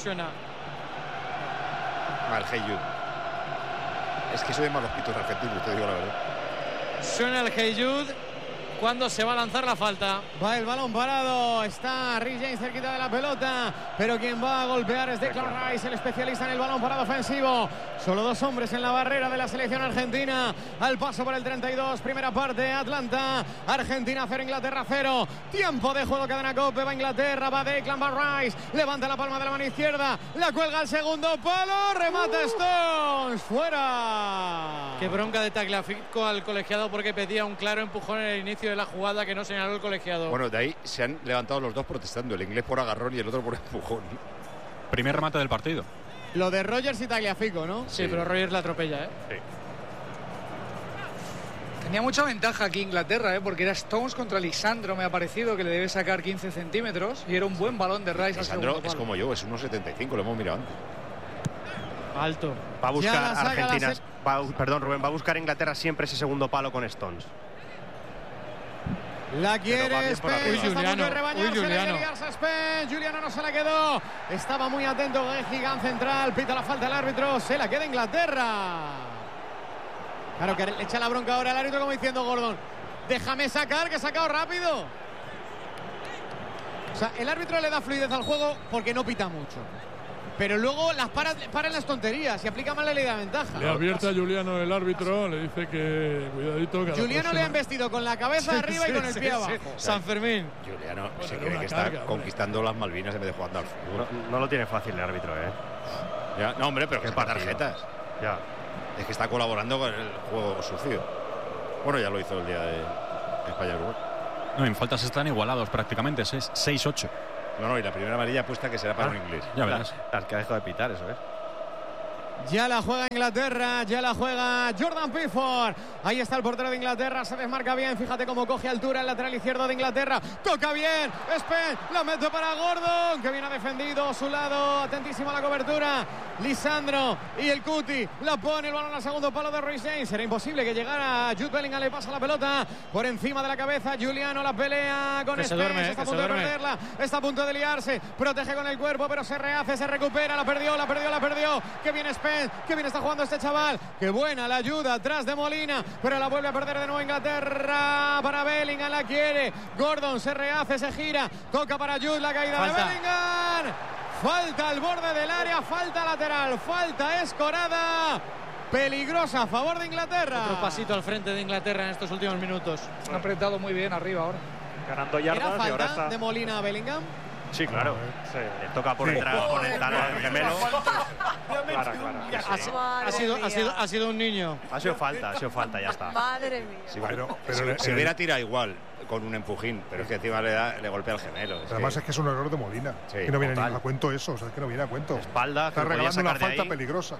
Mal, Hey Jude. Es que soy malos pitos argentinos, te digo la verdad. Suena el Hey Jude cuando se va a lanzar la falta. Va el balón parado, está Reece James cerquita de la pelota, pero quien va a golpear es Declan Rice, el especialista en el balón parado ofensivo. Solo 2 hombres en la barrera de la selección argentina. Al paso por el 32, primera parte, Atlanta, Argentina 0, Inglaterra 0. Tiempo de juego, cadena COPE, va Inglaterra, va Declan, va Rice, levanta la palma de la mano izquierda, la cuelga al segundo palo, remata Stones, fuera. Qué bronca de Tagliafico al colegiado, porque pedía un claro empujón en el inicio de la jugada que no señaló el colegiado. Bueno, de ahí se han levantado los dos protestando, el inglés por agarrón y el otro por empujón. Primer remate del partido. Lo de Rogers y Tagliafico, ¿no? Sí, pero Rogers la atropella, ¿eh? Sí. Tenía mucha ventaja aquí Inglaterra, porque era Stones contra Lisandro, me ha parecido, que le debe sacar 15 centímetros y era un buen balón de Rice. Lisandro es como yo, es 1,75, lo hemos mirado antes. Alto. Va a buscar Argentina. Rubén, va a buscar Inglaterra siempre ese segundo palo con Stones. La quiere Spence, Juliano. Juliano no se la quedó. Estaba muy atento Gigant central. Pita la falta el árbitro. Se la queda Inglaterra. Claro que le echa la bronca ahora al árbitro como diciendo Gordon, déjame sacar, que he sacado rápido. O sea, el árbitro le da fluidez al juego porque no pita mucho. pero luego las paran las tonterías y aplica mal la ley de ventaja. Le advierte a Juliano el árbitro, le dice que cuidadito. Que Juliano le ha embestido con la cabeza arriba y con el pie abajo. San Fermín. Juliano se cree que está conquistando las Malvinas en vez de jugando al fútbol. No lo tiene fácil el árbitro, Ya, no, hombre, pero que para tarjetas. Ya. Es que está colaborando con el juego sucio. Bueno, ya lo hizo el día de España-Uruguay. No, en faltas están igualados prácticamente, 6-8. No, y la primera amarilla puesta que será para un inglés. Ya verás. Las que ha dejado de pitar, eso es. Ya la juega Inglaterra, ya la juega Jordan Pickford. Ahí está el portero de Inglaterra, se desmarca bien. Fíjate cómo coge altura el lateral izquierdo de Inglaterra. Toca bien, Spence, la mete para Gordon, que bien ha defendido a su lado. Atentísimo a la cobertura. Lisandro y el Cuti la pone el balón al segundo palo de Reece James. Será imposible que llegara Jude Bellingham, le pasa la pelota por encima de la cabeza. Juliano la pelea con Spence, está a punto de perderla, está a punto de liarse. Protege con el cuerpo, pero se rehace, se recupera. La perdió. Que bien Spence. Qué bien está jugando este chaval. Qué buena la ayuda atrás de Molina, pero la vuelve a perder de nuevo Inglaterra. Para Bellingham, la quiere. Gordon se rehace, se gira. Toca para Jude, la caída de Bellingham. Falta al borde del área, falta lateral, falta escorada. Peligrosa a favor de Inglaterra. Otro pasito al frente de Inglaterra en estos últimos minutos. Han apretado muy bien arriba ahora. Ganando yardas. ¿Era falta y ahora está de Molina a Bellingham? Sí, claro. Le toca por detrás conectar al gemelo. Claro. Ha sido un niño. Ha sido falta, ya está. Madre mía. Sí, pero si hubiera tirado igual con un empujín, pero es que encima le golpea el gemelo. Además es que es un error de Molina. Sí, que no viene ni a cuento eso, es que no viene a cuento. Espalda, está regalando una falta peligrosa.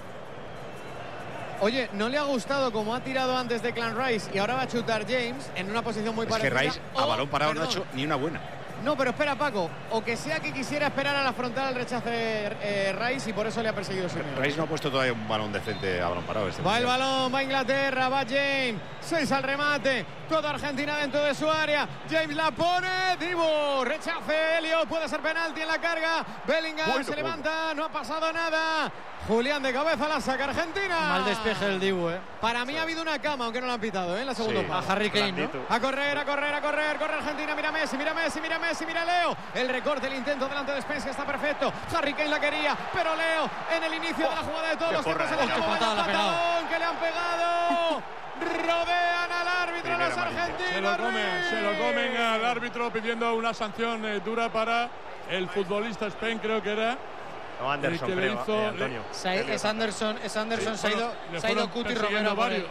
Oye, ¿no le ha gustado como ha tirado antes de Clan Rice y ahora va a chutar James en una posición muy parecida? Es que Rice a balón parado no ha hecho ni una buena. No, pero espera, Paco. O que sea que quisiera esperar a la frontal al rechace Rice y por eso le ha perseguido Simeone. Rice no ha puesto todavía un balón decente a balón parado. Va el balón, va Inglaterra, va James. 6 al remate. Toda Argentina dentro de su área. James la pone. Dibu. Rechace Elliot. Puede ser penalti en la carga. Bellingham se levanta. No ha pasado nada. Julián de cabeza la saca Argentina. Mal despeje del Dibu, Para mí ha habido una cama, aunque no la han pitado, en la segunda parte. A Harry Kane, ¿no? A correr. Corre Argentina. Mira Messi, mira Leo. El recorte, el intento delante de Spence, que está perfecto. Harry Kane la quería, pero Leo en el inicio de la jugada de todos los tiempos. Que le han pegado. Rodean al árbitro los argentinos. Se lo comen al árbitro pidiendo una sanción dura para el futbolista Spence, creo que era. No, Anderson, creo, Antonio. Es Anderson, se ha ido Cuti Romero varios.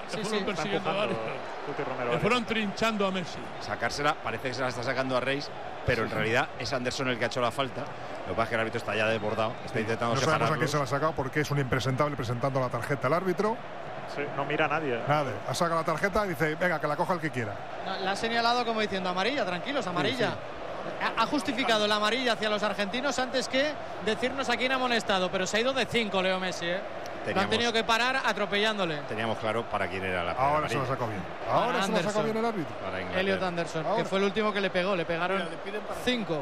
Le fueron trinchando a Messi. Sacársela, parece que se la está sacando a Reis, pero en realidad es Anderson el que ha hecho la falta. Lo que pasa es que el árbitro está ya desbordado, está intentando separarlo. No sabemos a quién se la ha sacado porque es un impresentable presentando la tarjeta al árbitro. Sí, no mira a nadie. Nadie. Ha sacado la tarjeta y dice, venga, que la coja el que quiera. La ha señalado como diciendo amarilla, tranquilos, amarilla. Sí. Ha justificado la amarilla hacia los argentinos antes que decirnos a quién ha amonestado, pero se ha ido de 5 Leo Messi, Lo han tenido que parar atropellándole. Teníamos claro para quién era la Ahora amarilla. Se lo sacó bien. Ahora se lo sacó bien el árbitro. Elliot Anderson, que fue el último que le pegó. Le pegaron 5.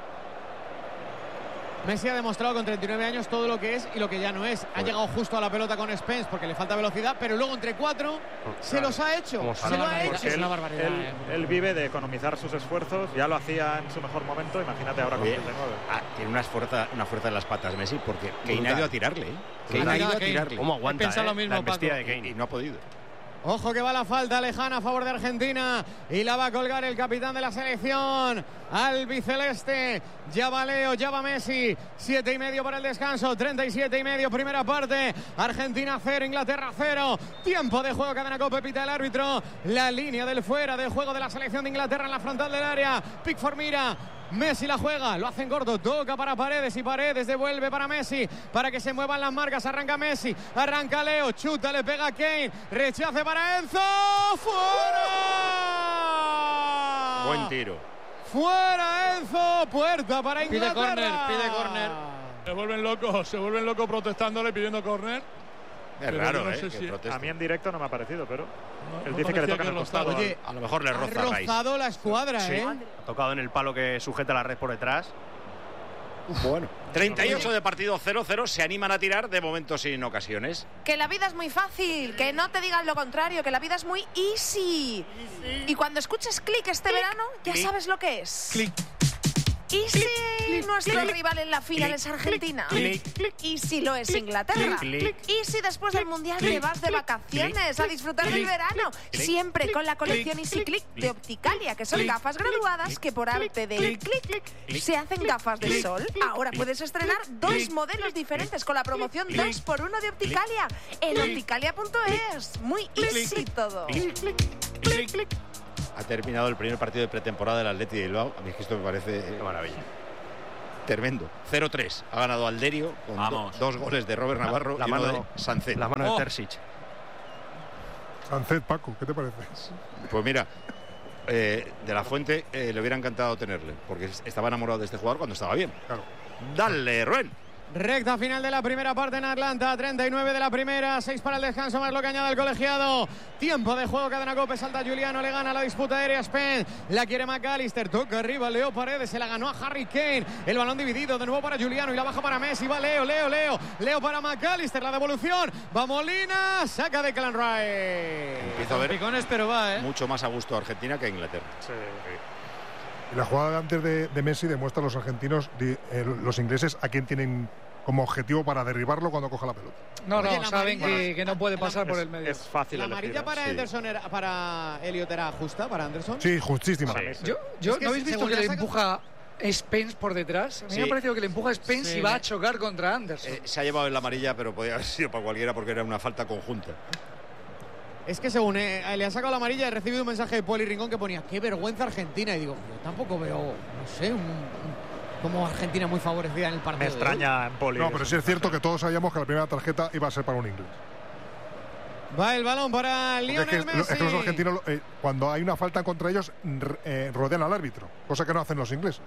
Messi ha demostrado con 39 años todo lo que es y lo que ya no es. Ha llegado justo a la pelota con Spence porque le falta velocidad, pero luego entre 4 se los ha hecho. Se lo ha hecho. Es una barbaridad. Él vive de economizar sus esfuerzos. Ya lo hacía en su mejor momento. Imagínate ahora con 39. Tiene una fuerza en las patas Messi porque Kane ha ido a tirarle. Kane ha ido a tirarle. ¿Cómo aguanta? Lo mismo, la embestida de Kane. Y no ha podido. Ojo que va la falta lejana a favor de Argentina y la va a colgar el capitán de la selección albiceleste. Ya va Leo, ya va Messi. 7:30 para el descanso, 37:30 primera parte. Argentina 0, Inglaterra 0. Tiempo de juego, cadena COPE, pita el árbitro. La línea del fuera de juego de la selección de Inglaterra en la frontal del área. Pickford mira. Messi la juega, lo hacen corto, toca para Paredes y Paredes devuelve para Messi, para que se muevan las marcas, arranca Messi, arranca Leo, chuta, le pega a Kane, rechace para Enzo, ¡fuera! Buen tiro. Fuera Enzo, puerta para Inglaterra. Pide córner. Se vuelven locos protestándole, pidiendo córner. Es raro, no sé si a mí en directo no me ha parecido, pero él dice que le toca en el costado. Oye, a lo mejor le roza ha rozado la escuadra, sí. Ha tocado en el palo que sujeta la red por detrás. Bueno, 38 de partido, 0-0. Se animan a tirar, de momento sin ocasiones. Que la vida es muy fácil, que no te digan lo contrario, que la vida es muy easy. Y cuando escuches click este verano, ya sabes lo que es. Click. ¿Y si nuestro rival en la final es Argentina? ¿Y si lo es Inglaterra? ¿Y si después del Mundial te vas de vacaciones a disfrutar del verano? Siempre con la colección Easy Click de Opticalia, que son gafas graduadas que por arte del clic se hacen gafas de sol. Ahora puedes estrenar 2 modelos diferentes con la promoción 2x1 de Opticalia en opticalia.es. Muy easy todo. Ha terminado el primer partido de pretemporada del Athletic de Bilbao. A mí es que esto me parece una maravilla. Tremendo. 0-3. Ha ganado Alderio con 2 goles de Robert Navarro y uno de Sancet. La mano de Terzic. Sancet, Paco, ¿qué te parece? Pues mira, de la Fuente le hubiera encantado tenerle, porque estaba enamorado de este jugador cuando estaba bien. Claro. Dale, Rubén. Recta final de la primera parte en Atlanta, 39 de la primera, 6 para el descanso, más lo que añade el colegiado. Tiempo de juego, cadena Cope, salta Juliano, le gana la disputa aérea Spence, la quiere McAllister, toca arriba Leo Paredes, se la ganó a Harry Kane, el balón dividido de nuevo para Juliano y la baja para Messi, va Leo para McAllister, la devolución, va Molina, saca de Declan Rice. Empieza a ver picones, pero va, mucho más a gusto Argentina que Inglaterra. Sí. Y la jugada de antes de Messi demuestra a los argentinos, los ingleses, a quién tienen como objetivo para derribarlo cuando coja la pelota. No, saben que no puede pasar por el medio. Es fácil. ¿La amarilla para Anderson para Elliot era justa para Anderson? Sí, justísima. Sí. Yo ¿no habéis visto que le empuja Spence por detrás? A mí me ha parecido que le empuja Spence y va a chocar contra Anderson. Se ha llevado en la amarilla, pero podía haber sido para cualquiera porque era una falta conjunta. Es que según le ha sacado la amarilla, he recibido un mensaje de Poli Rincón que ponía qué vergüenza Argentina. Y digo, yo tampoco veo, no sé, como Argentina muy favorecida en el partido. Me extraña en Poli. No, pero sí es cierto que todos sabíamos que la primera tarjeta iba a ser para un inglés. Va el balón para Lionel Messi. Es que los argentinos, cuando hay una falta contra ellos, rodean al árbitro, cosa que no hacen los ingleses.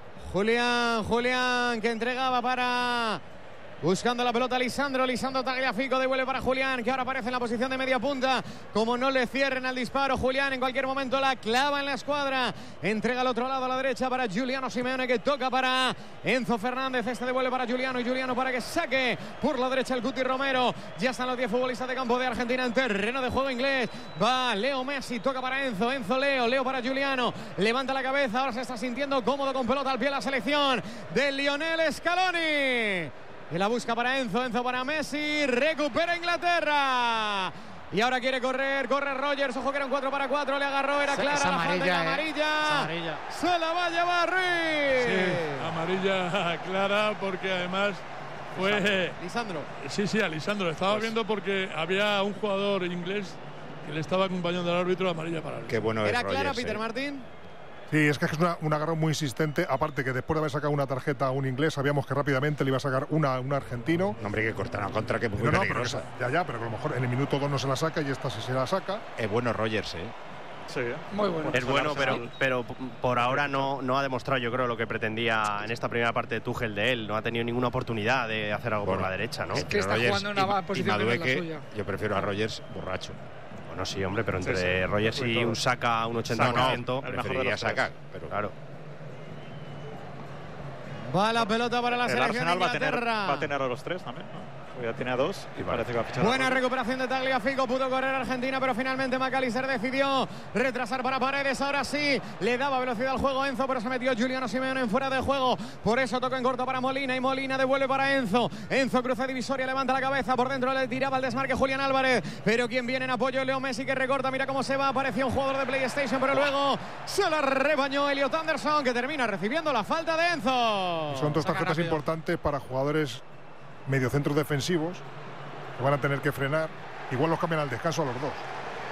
Julián, que entregaba para... Buscando la pelota Lisandro Tagliafico, devuelve para Julián, que ahora aparece en la posición de media punta. Como no le cierren al disparo, Julián en cualquier momento la clava en la escuadra. Entrega al otro lado a la derecha para Giuliano Simeone, que toca para Enzo Fernández. Este devuelve para Giuliano y Giuliano para que saque por la derecha el Cuti Romero. Ya están los 10 futbolistas de campo de Argentina en terreno de juego inglés. Va Leo Messi, toca para Enzo Leo para Giuliano. Levanta la cabeza, ahora se está sintiendo cómodo con pelota al pie la selección de Lionel Scaloni. Y la busca para Enzo para Messi, recupera Inglaterra. Y ahora quiere corre Rogers, ojo que era un 4-4, le agarró, era clara la falta y amarilla. Se la va a llevar Ruiz. Sí, amarilla clara porque además fue... Lisandro. Sí, a Lisandro. Estaba viendo porque había un jugador inglés que le estaba acompañando al árbitro, amarilla para él. Qué bueno ¿Era es clara, Rogers, Peter Martín? Sí, es que es un agarrón muy insistente. Aparte que después de haber sacado una tarjeta a un inglés, sabíamos que rápidamente le iba a sacar un argentino. No, hombre, que cortar a contra, que muy pero peligrosa. Pero pero a lo mejor en el minuto 2 no se la saca y esta sí se la saca. Es bueno Rogers, Sí, muy bueno. Es bueno, pero por ahora no ha demostrado, yo creo, lo que pretendía en esta primera parte de Tuchel de él. No ha tenido ninguna oportunidad de hacer algo por la derecha, ¿no? Es que está jugando en una posición que no es la suya. Yo prefiero a Rogers borracho. Bueno, sí, hombre, pero entre Rogers y un Saka, un 80%, preferiría Saka, pero claro. Va la pelota para la selección de Inglaterra. Va a tener a los tres también, ¿no? Ya tiene a 2 y parece que va a fichar. Buena recuperación de Tagliafico, pudo correr Argentina, pero finalmente McAllister decidió retrasar para Paredes. Ahora sí, le daba velocidad al juego Enzo, pero se metió Giuliano Simeone en fuera de juego. Por eso toca en corto para Molina y Molina devuelve para Enzo. Enzo cruza divisoria, levanta la cabeza, por dentro le tiraba el desmarque Julián Álvarez, pero quien viene en apoyo Leo Messi, que recorta, mira cómo se va, apareció un jugador de PlayStation, pero luego se la rebañó Elliot Anderson, que termina recibiendo la falta de Enzo. Son dos tarjetas importantes para jugadores mediocentros defensivos que van a tener que frenar. Igual los cambian al descanso a los dos.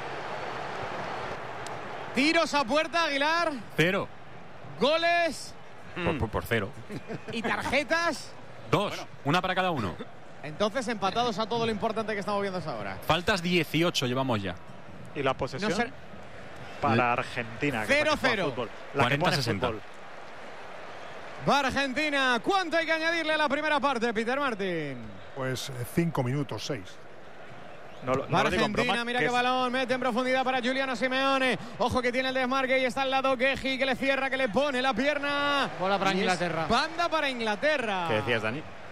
Tiros a puerta, Aguilar. 0. Goles. Por 0. ¿Y tarjetas? 2. Una para cada uno. Entonces empatados a todo lo importante que estamos viendo ahora. Faltas 18 llevamos ya. ¿Y la posesión? Para Argentina. 0-0. 40-60. Va Argentina. ¿Cuánto hay que añadirle a la primera parte, Peter Martín? Pues 5 minutos, 6. Va Argentina, mira qué balón, mete en profundidad para Giuliano Simeone. Ojo que tiene el desmarque y está al lado Geji, que le cierra, que le pone la pierna. Bola para Inglaterra. Banda para Inglaterra. ¿Qué decías, Dani?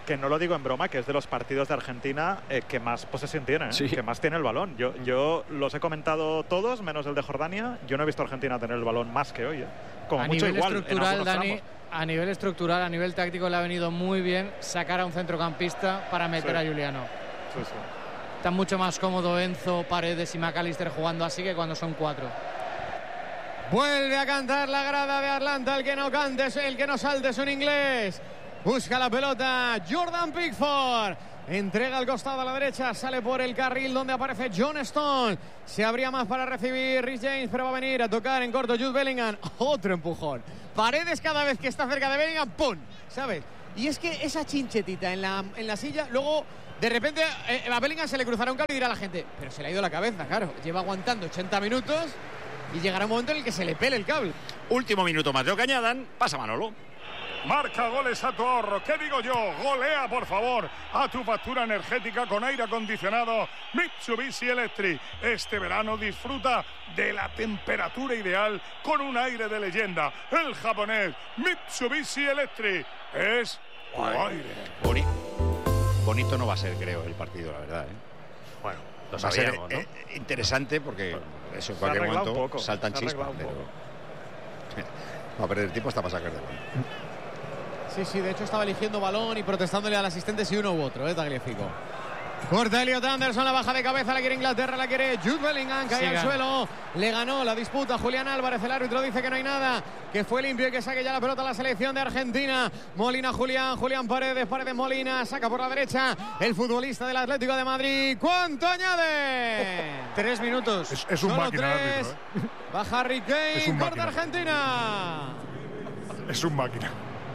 Que no lo digo en broma, que es de los partidos de Argentina que más posesión tiene, que más tiene el balón. Yo los he comentado todos, menos el de Jordania. Yo no he visto a Argentina tener el balón más que hoy. Como a mucho nivel igual, estructural, Dani, a nivel estructural, a nivel táctico, le ha venido muy bien sacar a un centrocampista para meter a Juliano. Sí. Está mucho más cómodo Enzo, Paredes y McAllister jugando así que cuando son 4. Vuelve a cantar la grada de Atlanta. El que no cante, el que no salte es un inglés. Busca la pelota Jordan Pickford. Entrega al costado a la derecha. Sale por el carril donde aparece John Stone. Se abría más para recibir Reece James, pero va a venir a tocar en corto Jude Bellingham. Otro empujón. Paredes cada vez que está cerca de Bellingham, ¡pum! ¿Sabes? Y es que esa chinchetita en la silla, luego de repente a Bellingham se le cruzará un cable y dirá a la gente, pero se le ha ido la cabeza, claro. Lleva aguantando 80 minutos y llegará un momento en el que se le pele el cable. Último minuto más de que añadan. Pasa Manolo. Marca goles a tu ahorro. ¿Qué digo yo? Golea, por favor, a tu factura energética con aire acondicionado Mitsubishi Electric. Este verano disfruta de la temperatura ideal con un aire de leyenda. El japonés Mitsubishi Electric es tu aire. Bonito no va a ser, creo, el partido, la verdad. Bueno, lo va a ser ¿no? interesante porque eso en cualquier momento saltan chispas. Va a perder tiempo hasta para sacar de balón. Sí, de hecho estaba eligiendo balón y protestándole al asistente si uno u otro, Tagliafico. Corta Elliot Anderson, la baja de cabeza, la quiere Inglaterra, la quiere Jude Bellingham, cae al suelo, le ganó la disputa Julián Álvarez, el árbitro dice que no hay nada, que fue limpio y que saque ya la pelota a la selección de Argentina. Molina, Julián Paredes, Molina, saca por la derecha el futbolista del Atlético de Madrid. ¿Cuánto añade? 3 minutos. Es un máquina árbitro, Baja Harry Kane, corta Argentina. Es un máquina.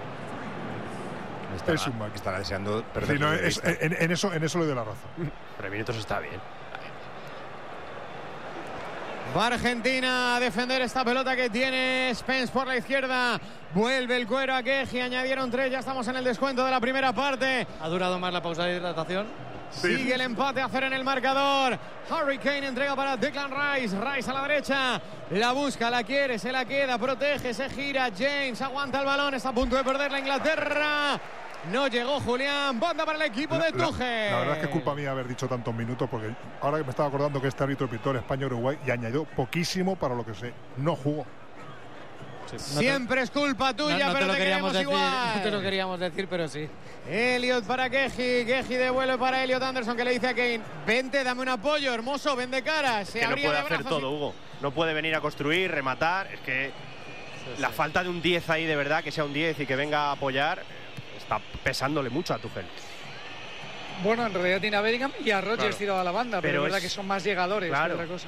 Estará deseando perder. Sí, no, en eso le doy la razón. 3 minutos está bien. Va Argentina a defender esta pelota que tiene Spence por la izquierda. Vuelve el cuero a Queji. Añadieron 3. Ya estamos en el descuento de la primera parte. ¿Ha durado más la pausa de hidratación? Sí. Sigue el empate a 0 en el marcador. Harry Kane entrega para Declan Rice. Rice a la derecha. La busca, la quiere, se la queda, protege, se gira. James aguanta el balón. Está a punto de perder la Inglaterra. No llegó Julián. Banda para el equipo de Tuchel. La verdad es que es culpa mía haber dicho tantos minutos, porque ahora que me estaba acordando que este árbitro pitó España-Uruguay y añadió poquísimo para lo que sé. No jugó. Siempre es culpa tuya, pero te queríamos decir, igual. No te lo queríamos decir, pero sí. Elliot para Queji de vuelo para Elliot Anderson, que le dice a Kane, vente, dame un apoyo, hermoso, ven de cara. Que no puede hacer todo, Hugo. No puede venir a construir, rematar. Es que la falta de un 10 ahí, de verdad, que sea un 10 y que venga a apoyar, está pesándole mucho a Tuchel. Bueno, en realidad tiene a Bellingham y a Rodgers tirado a la banda, pero es verdad que son más llegadores que otra cosa.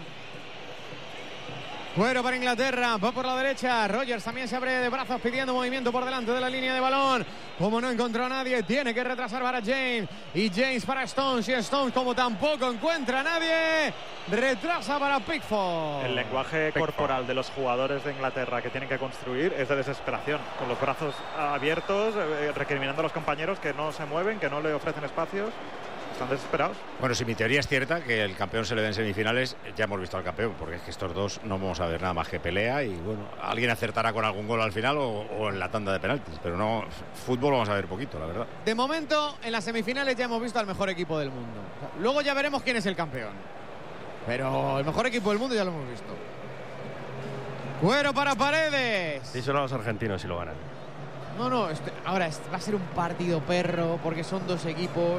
Bueno, para Inglaterra, va por la derecha. Rodgers también se abre de brazos pidiendo movimiento por delante de la línea de balón. Como no encontró a nadie, tiene que retrasar para James. Y James para Stones. Y Stones, como tampoco encuentra a nadie, retrasa para Pickford. El lenguaje corporal de los jugadores de Inglaterra que tienen que construir es de desesperación. Con los brazos abiertos, recriminando a los compañeros que no se mueven, que no le ofrecen espacios. Están desesperados. Bueno, si mi teoría es cierta, que el campeón se le ve en semifinales, ya hemos visto al campeón, porque es que estos dos no vamos a ver nada más que pelea y bueno, alguien acertará con algún gol al final o en la tanda de penaltis, pero no, fútbol vamos a ver poquito, la verdad. De momento, en las semifinales ya hemos visto al mejor equipo del mundo. Luego ya veremos quién es el campeón. Pero el mejor equipo del mundo ya lo hemos visto. Cuero para Paredes. Y son los argentinos si lo ganan. No, ahora va a ser un partido perro, porque son dos equipos.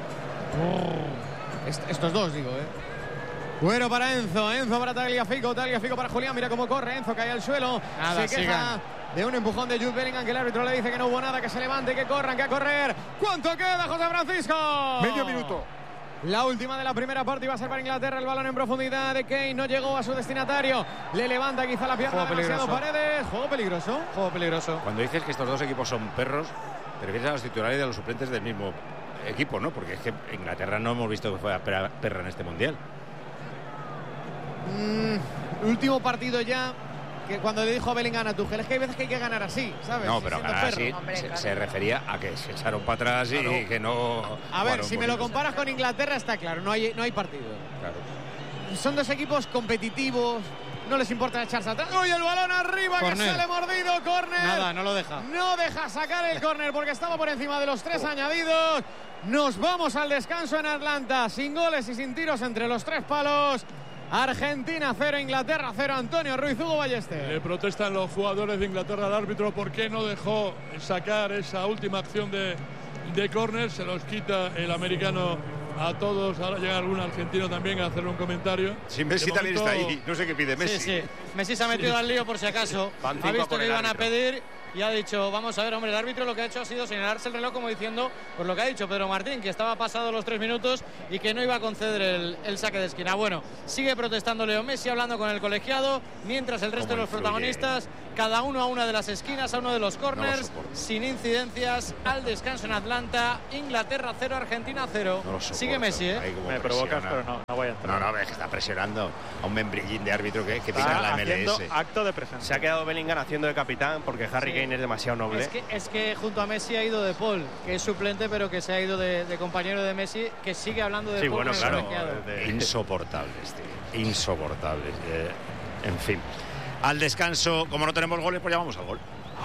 Estos dos, digo, Cuero para Enzo para Tagliafico para Julián, mira cómo corre, Enzo cae al suelo, se queja de un empujón de Jude Bellingham, que el árbitro le dice que no hubo nada, que se levante, que corran, que a correr. ¿Cuánto queda, José Francisco? Medio minuto. La última de la primera parte iba a ser para Inglaterra, el balón en profundidad de Kane, no llegó a su destinatario, le levanta quizá la pierna demasiado Paredes, juego peligroso. Cuando dices que estos dos equipos son perros, te refieres a los titulares y a los suplentes del mismo equipo, ¿no? Porque es que Inglaterra no hemos visto que fuera perra en este mundial. Último partido ya, que cuando le dijo a Bellingham a Tuchel, es que hay veces que hay que ganar así, ¿sabes? No, pero ganar así se refería a que se echaron para atrás y que no. A ver, si me lo comparas con Inglaterra está claro, no hay partido. Claro. Son dos equipos competitivos, no les importa echarse atrás. ¡Uy, el balón arriba que sale mordido! ¡Córner! Nada, no lo deja. No deja sacar el córner porque estaba por encima de los 3 añadidos. Nos vamos al descanso en Atlanta, sin goles y sin tiros entre los 3 palos. Argentina 0, Inglaterra 0. Antonio Ruiz, Hugo Ballester. Le protestan los jugadores de Inglaterra al árbitro porque no dejó sacar esa última acción de córner. Se los quita el americano a todos. Ahora llega algún argentino también a hacer un comentario. Sí, Messi también está ahí. No sé qué pide Messi. Sí. Messi se ha metido al lío por si acaso. Ha visto que iban a pedir y ha dicho, vamos a ver, hombre, el árbitro lo que ha hecho ha sido señalarse el reloj como diciendo, pues lo que ha dicho Pedro Martín, que estaba pasado los 3 minutos y que no iba a conceder el saque de esquina. Bueno, sigue protestando Leo Messi, hablando con el colegiado, mientras el resto de los protagonistas, cada uno a una de las esquinas, a uno de los corners, sin incidencias, al descanso en Atlanta. Inglaterra 0, Argentina 0. Sigue Messi, Me provocas, pero no voy a entrar. No, es que está presionando a un membrillín de árbitro que pisa en la MLS. Acto de presencia. Se ha quedado Bellingham haciendo de capitán porque Harry Kane es demasiado noble. Es que junto a Messi ha ido De Paul, que es suplente, pero que se ha ido de compañero de Messi, que sigue hablando de Paul. Bueno, claro. Insoportable, insoportable. En fin. Al descanso, como no tenemos goles, pues ya vamos al gol.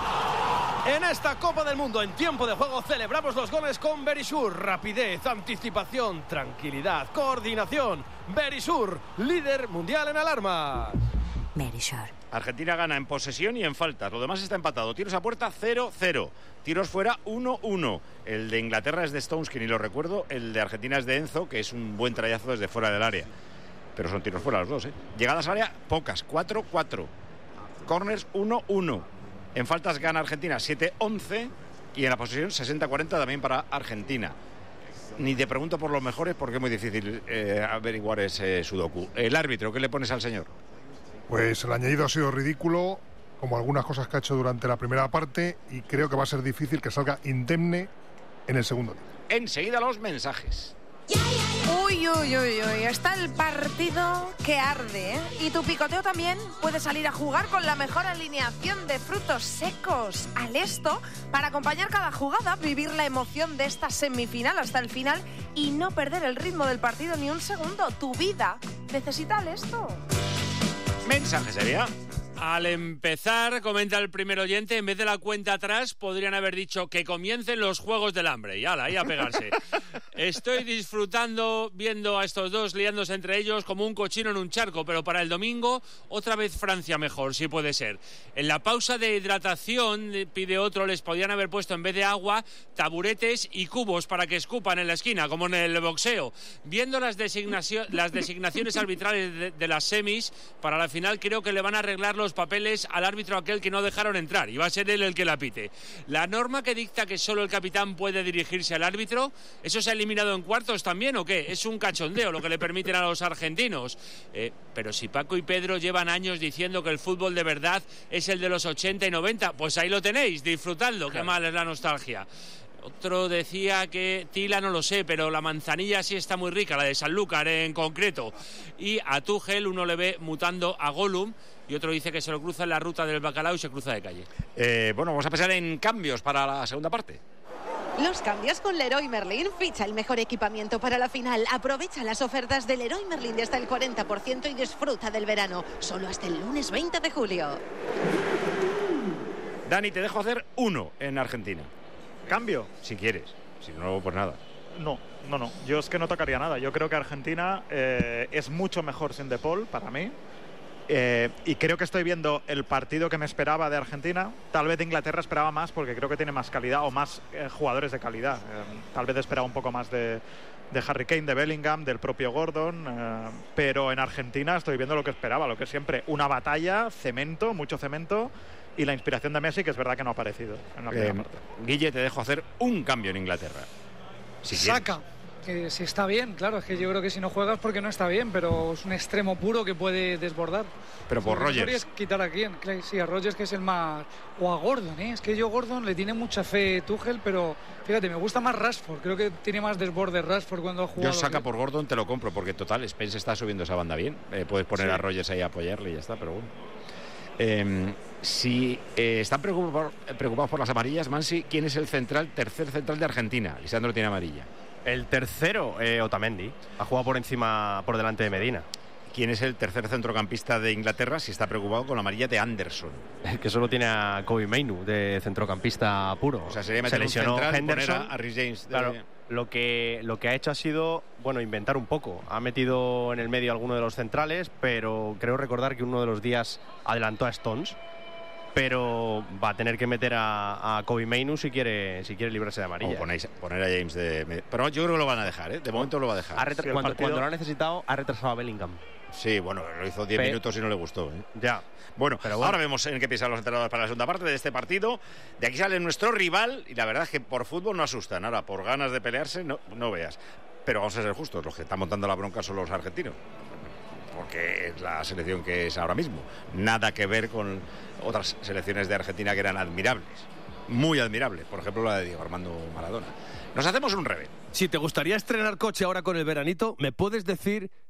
En esta Copa del Mundo, en tiempo de juego, celebramos los goles con Verisure. Rapidez, anticipación, tranquilidad, coordinación. Verisure, líder mundial en alarmas. Verisure. Argentina gana en posesión y en faltas. Lo demás está empatado. Tiros a puerta 0-0. Tiros fuera 1-1. El de Inglaterra es de Stones, que ni lo recuerdo. El de Argentina es de Enzo, que es un buen trayazo desde fuera del área. Pero son tiros fuera los dos, ¿eh? Llegadas al área, pocas. 4-4. Corners 1-1. En faltas gana Argentina 7-11. Y en la posesión 60-40 también para Argentina. Ni te pregunto por los mejores porque es muy difícil averiguar ese sudoku. El árbitro, ¿qué le pones al señor? Pues el añadido ha sido ridículo, como algunas cosas que ha hecho durante la primera parte, y creo que va a ser difícil que salga indemne en el segundo tiempo. Enseguida los mensajes. Uy, está el partido que arde, ¿eh? Y tu picoteo también puede salir a jugar con la mejor alineación de frutos secos al esto para acompañar cada jugada, vivir la emoción de esta semifinal hasta el final y no perder el ritmo del partido ni un segundo. Tu vida necesita al esto. Mensaje sería. Al empezar, comenta el primer oyente, en vez de la cuenta atrás, podrían haber dicho que comiencen los Juegos del Hambre. Y ala, ahí a pegarse. Estoy disfrutando viendo a estos dos liándose entre ellos como un cochino en un charco, pero para el domingo, otra vez Francia mejor, si puede ser. En la pausa de hidratación, pide otro, les podían haber puesto en vez de agua, taburetes y cubos para que escupan en la esquina, como en el boxeo. Viendo las designaciones arbitrales de las semis, para la final creo que le van a arreglar los papeles al árbitro aquel que no dejaron entrar y va a ser él el que la pite. La norma que dicta que solo el capitán puede dirigirse al árbitro, ¿eso se ha eliminado en cuartos también o qué? Es un cachondeo lo que le permiten a los argentinos. Pero si Paco y Pedro llevan años diciendo que el fútbol de verdad es el de los 80 y 90, pues ahí lo tenéis, disfrutadlo, claro. Qué mal es la nostalgia. Otro decía que Tila no lo sé, pero la manzanilla sí está muy rica, la de Sanlúcar en concreto. Y a Tuchel uno le ve mutando a Gollum y otro dice que se lo cruza en la ruta del bacalao y se cruza de calle. Bueno, vamos a pensar en cambios para la segunda parte. Los cambios con Leroy Merlin. Ficha el mejor equipamiento para la final. Aprovecha las ofertas de Leroy Merlin de hasta el 40% y disfruta del verano. Solo hasta el lunes 20 de julio. Dani, te dejo hacer uno en Argentina. ¿Cambio? Si quieres. Si no, pues nada. No. Yo es que no tocaría nada. Yo creo que Argentina es mucho mejor sin De Paul, para mí. Y creo que estoy viendo el partido que me esperaba de Argentina. Tal vez de Inglaterra esperaba más porque creo que tiene más calidad o más jugadores de calidad. Tal vez esperaba un poco más de Harry Kane, de Bellingham, del propio Gordon. Pero en Argentina estoy viendo lo que esperaba, lo que siempre. Una batalla, cemento, mucho cemento. Y la inspiración de Messi, que es verdad que no ha aparecido en la primera parte. Guille, te dejo hacer un cambio en Inglaterra. Si Saka, que si está bien, claro, es que yo creo que si no juegas porque no está bien, pero es un extremo puro que puede desbordar. Pero por Rodgers. ¿Podrías quitar a quién? Sí, a Rodgers, que es el más... O a Gordon, ¿eh? Es que yo Gordon le tiene mucha fe Tuchel, pero fíjate, me gusta más Rashford. Creo que tiene más desborde Rashford cuando ha jugado. Yo Saka por Gordon te lo compro, porque total, Spence está subiendo esa banda bien. Puedes poner a Rodgers ahí a apoyarle y ya está, pero bueno. Si están preocupados por las amarillas, Mansi, ¿quién es el tercer central de Argentina? Lisandro tiene amarilla. El tercero, Otamendi. Ha jugado por delante de Medina. quién es el tercer centrocampista de Inglaterra si está preocupado con la amarilla de Anderson. Que solo tiene a Kobbie Mainoo de centrocampista puro. O sea, sería meter se lesionó un central Henderson, y poner a Reece James. Claro, lo que ha hecho ha sido, bueno, inventar un poco. Ha metido en el medio alguno de los centrales, pero creo recordar que uno de los días adelantó a Stones. Pero va a tener que meter a Kobbie Mainoo si quiere librarse de amarilla. O poner a James de... Pero yo creo que lo van a dejar, ¿eh? De momento lo va a dejar. Cuando lo ha necesitado, ha retrasado a Bellingham. Sí, bueno, lo hizo 10 minutos y no le gustó, ¿eh? Ya. Bueno, ahora vemos en qué piensan los entrenadores para la segunda parte de este partido. De aquí sale nuestro rival y la verdad es que por fútbol no asustan. Ahora, por ganas de pelearse, no veas. Pero vamos a ser justos, los que están montando la bronca son los argentinos. Porque es la selección que es ahora mismo. Nada que ver con otras selecciones de Argentina que eran admirables. Muy admirables. Por ejemplo, la de Diego Armando Maradona. Nos hacemos un revés. Si te gustaría estrenar coche ahora con el veranito, ¿me puedes decir